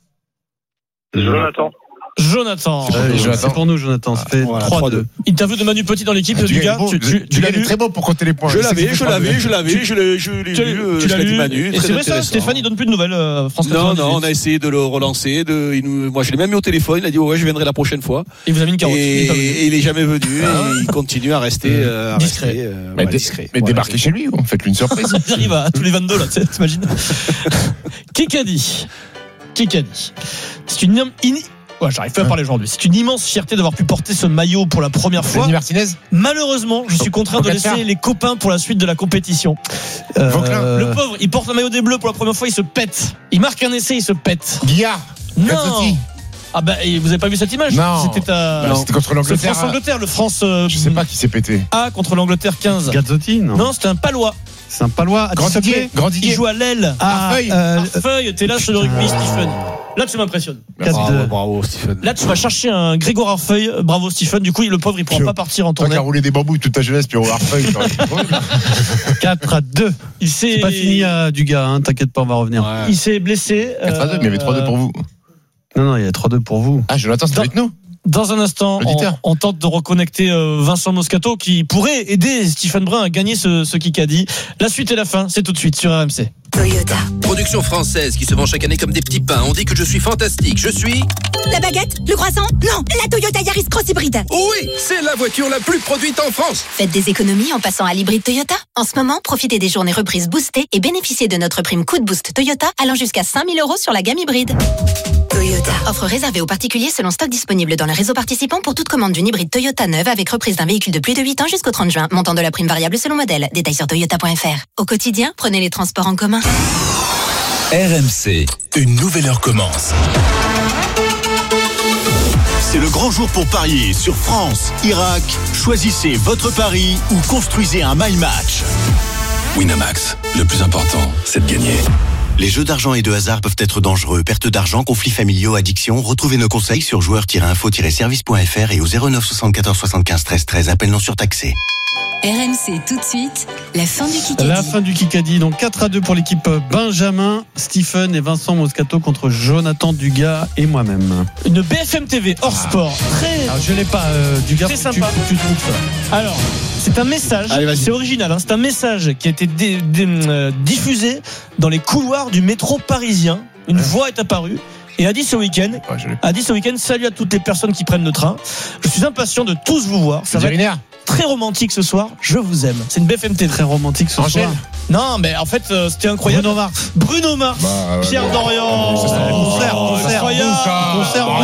Jonathan. Jonathan. C'est Euh, pour Jonathan. c'est pour nous, Jonathan. Ça fait Voilà, trois trois deux. deux. Interview de Manu Petit dans l'équipe Ah, du gars. bon, Tu, tu, tu du l'as gars, il est lu très bon pour compter les points. Je sais l'avais, qu'il fait je trois l'avais, deux. je l'avais, je l'ai, je l'ai Tu l'as lu. lu, euh, tu ce l'as qu'a dit lu. Manu, Et très c'est vrai ça, intéressant. Stéphane, il donne plus de nouvelles. euh, France Non, quatre-vingt-dix-huit. non, on a essayé de le relancer. De, il nous, moi, je l'ai même mis au téléphone. Il a dit ouais, je viendrai la prochaine fois. Il vous a mis une carotte. Il est Et, pas venu. et il est jamais venu. Et il continue à rester euh, à Discret. rester, euh, Mais, voilà, dé- discret. mais Voilà, débarquez chez lui, faites-lui une surprise. Il arrive à tous les vingt-deux là, t'imagines. Qui qu'a dit Qui qu'a dit C'est une im- in- ouais, j'arrive pas à parler aujourd'hui. C'est une immense fierté d'avoir pu porter ce maillot pour la première fois. Denis Martinez. Malheureusement, je suis contraint de Pogacar. laisser les copains pour la suite de la compétition. Euh, Vauquelin. Le pauvre, il porte un maillot des Bleus pour la première fois, il se pète. Il marque un essai, il se pète. Guillard. Non. Gazzotti. Ah bah, et vous avez pas vu cette image Non. C'était à. Bah, c'était contre C'est l'Angleterre. France-Angleterre, le France. euh, Je sais pas qui s'est pété. A contre l'Angleterre quinze. Gazzotti, non. Non, c'était un Palois. C'est un palois. Grand S'il te Didier. plaît. Grand Il Didier. joue à l'aile. Ah, Arfeuil. euh, Arfeuil, t'es là sur le rugby, Stephen. Là, tu m'impressionnes. Bravo, bravo, Stephen. Là, tu vas chercher un Grégoire Arfeuil. Bravo, Stephen. Du coup, le pauvre, il pourra pas partir en Toi tournée. qui as roulé des bambous toute ta jeunesse, Pierrot Arfeuil. quatre à deux. Il s'est... C'est pas fini à Dugas, hein, t'inquiète pas, on va revenir. Ouais. Il s'est blessé. quatre à deux, mais il y avait trois deux pour vous. Non, non, il y a trois deux pour vous. Ah, Jonathan, c'était Dans- avec nous. Dans un instant, on, Auditeur. on tente de reconnecter euh, Vincent Moscato qui pourrait aider Stephen Brun à gagner ce, ce Kikadi. La suite et la fin, c'est tout de suite sur R M C. Toyota. Production française qui se vend chaque année comme des petits pains. On dit que je suis fantastique. Je suis... La baguette? Le croissant? Non, la Toyota Yaris Cross Hybride. Oui, c'est la voiture la plus produite en France. Faites des économies en passant à l'hybride Toyota. En ce moment, profitez des journées reprises boostées et bénéficiez de notre prime coup de boost Toyota allant jusqu'à cinq mille euros sur la gamme hybride. Toyota. Offre réservée aux particuliers selon stock disponible dans le réseau participant pour toute commande d'une hybride Toyota neuve avec reprise d'un véhicule de plus de huit ans jusqu'au trente juin. Montant de la prime variable selon modèle. Détails sur toyota point f r. Au quotidien, prenez les transports en commun. R M C, une nouvelle heure commence. C'est le grand jour pour parier sur France, Irak. Choisissez votre pari ou construisez un my match. Winamax, le plus important, c'est de gagner. Les jeux d'argent et de hasard peuvent être dangereux. Perte d'argent, conflits familiaux, addiction. Retrouvez nos conseils sur joueurs tiret info tiret service point f r et au zéro neuf soixante-quatorze soixante-quinze treize treize. Appel non surtaxé. R M C tout de suite, la fin du Kikadi. La fin du Kikadi, donc quatre à deux pour l'équipe Benjamin, Stephen et Vincent Moscato contre Jonathan Dugas et moi-même. Une B F M T V hors Ah. sport. Très, Alors je l'ai pas, euh, Dugas, très tu, sympa. tu trouves ça. Alors, c'est un message, Allez, vas-y. c'est original, hein, c'est un message qui a été dé- dé- euh, diffusé dans les couloirs du métro parisien. Une voix est apparue et a dit ce week-end, Ouais, je l'ai. a dit ce week-end, salut à toutes les personnes qui prennent le train. Je suis impatient de tous vous voir. Ça va être Vétérinaire. très romantique ce soir. Je vous aime. C'est une B F M T V. Très romantique ce Angèle. soir. Non, mais en fait, euh, c'était incroyable. Bruno Mars. Bruno Mars, Bah, ouais, Pierre ouais. Dorian, Ça, c'est mon frère, mon frère, incroyable. ça. Mon frère, Bah,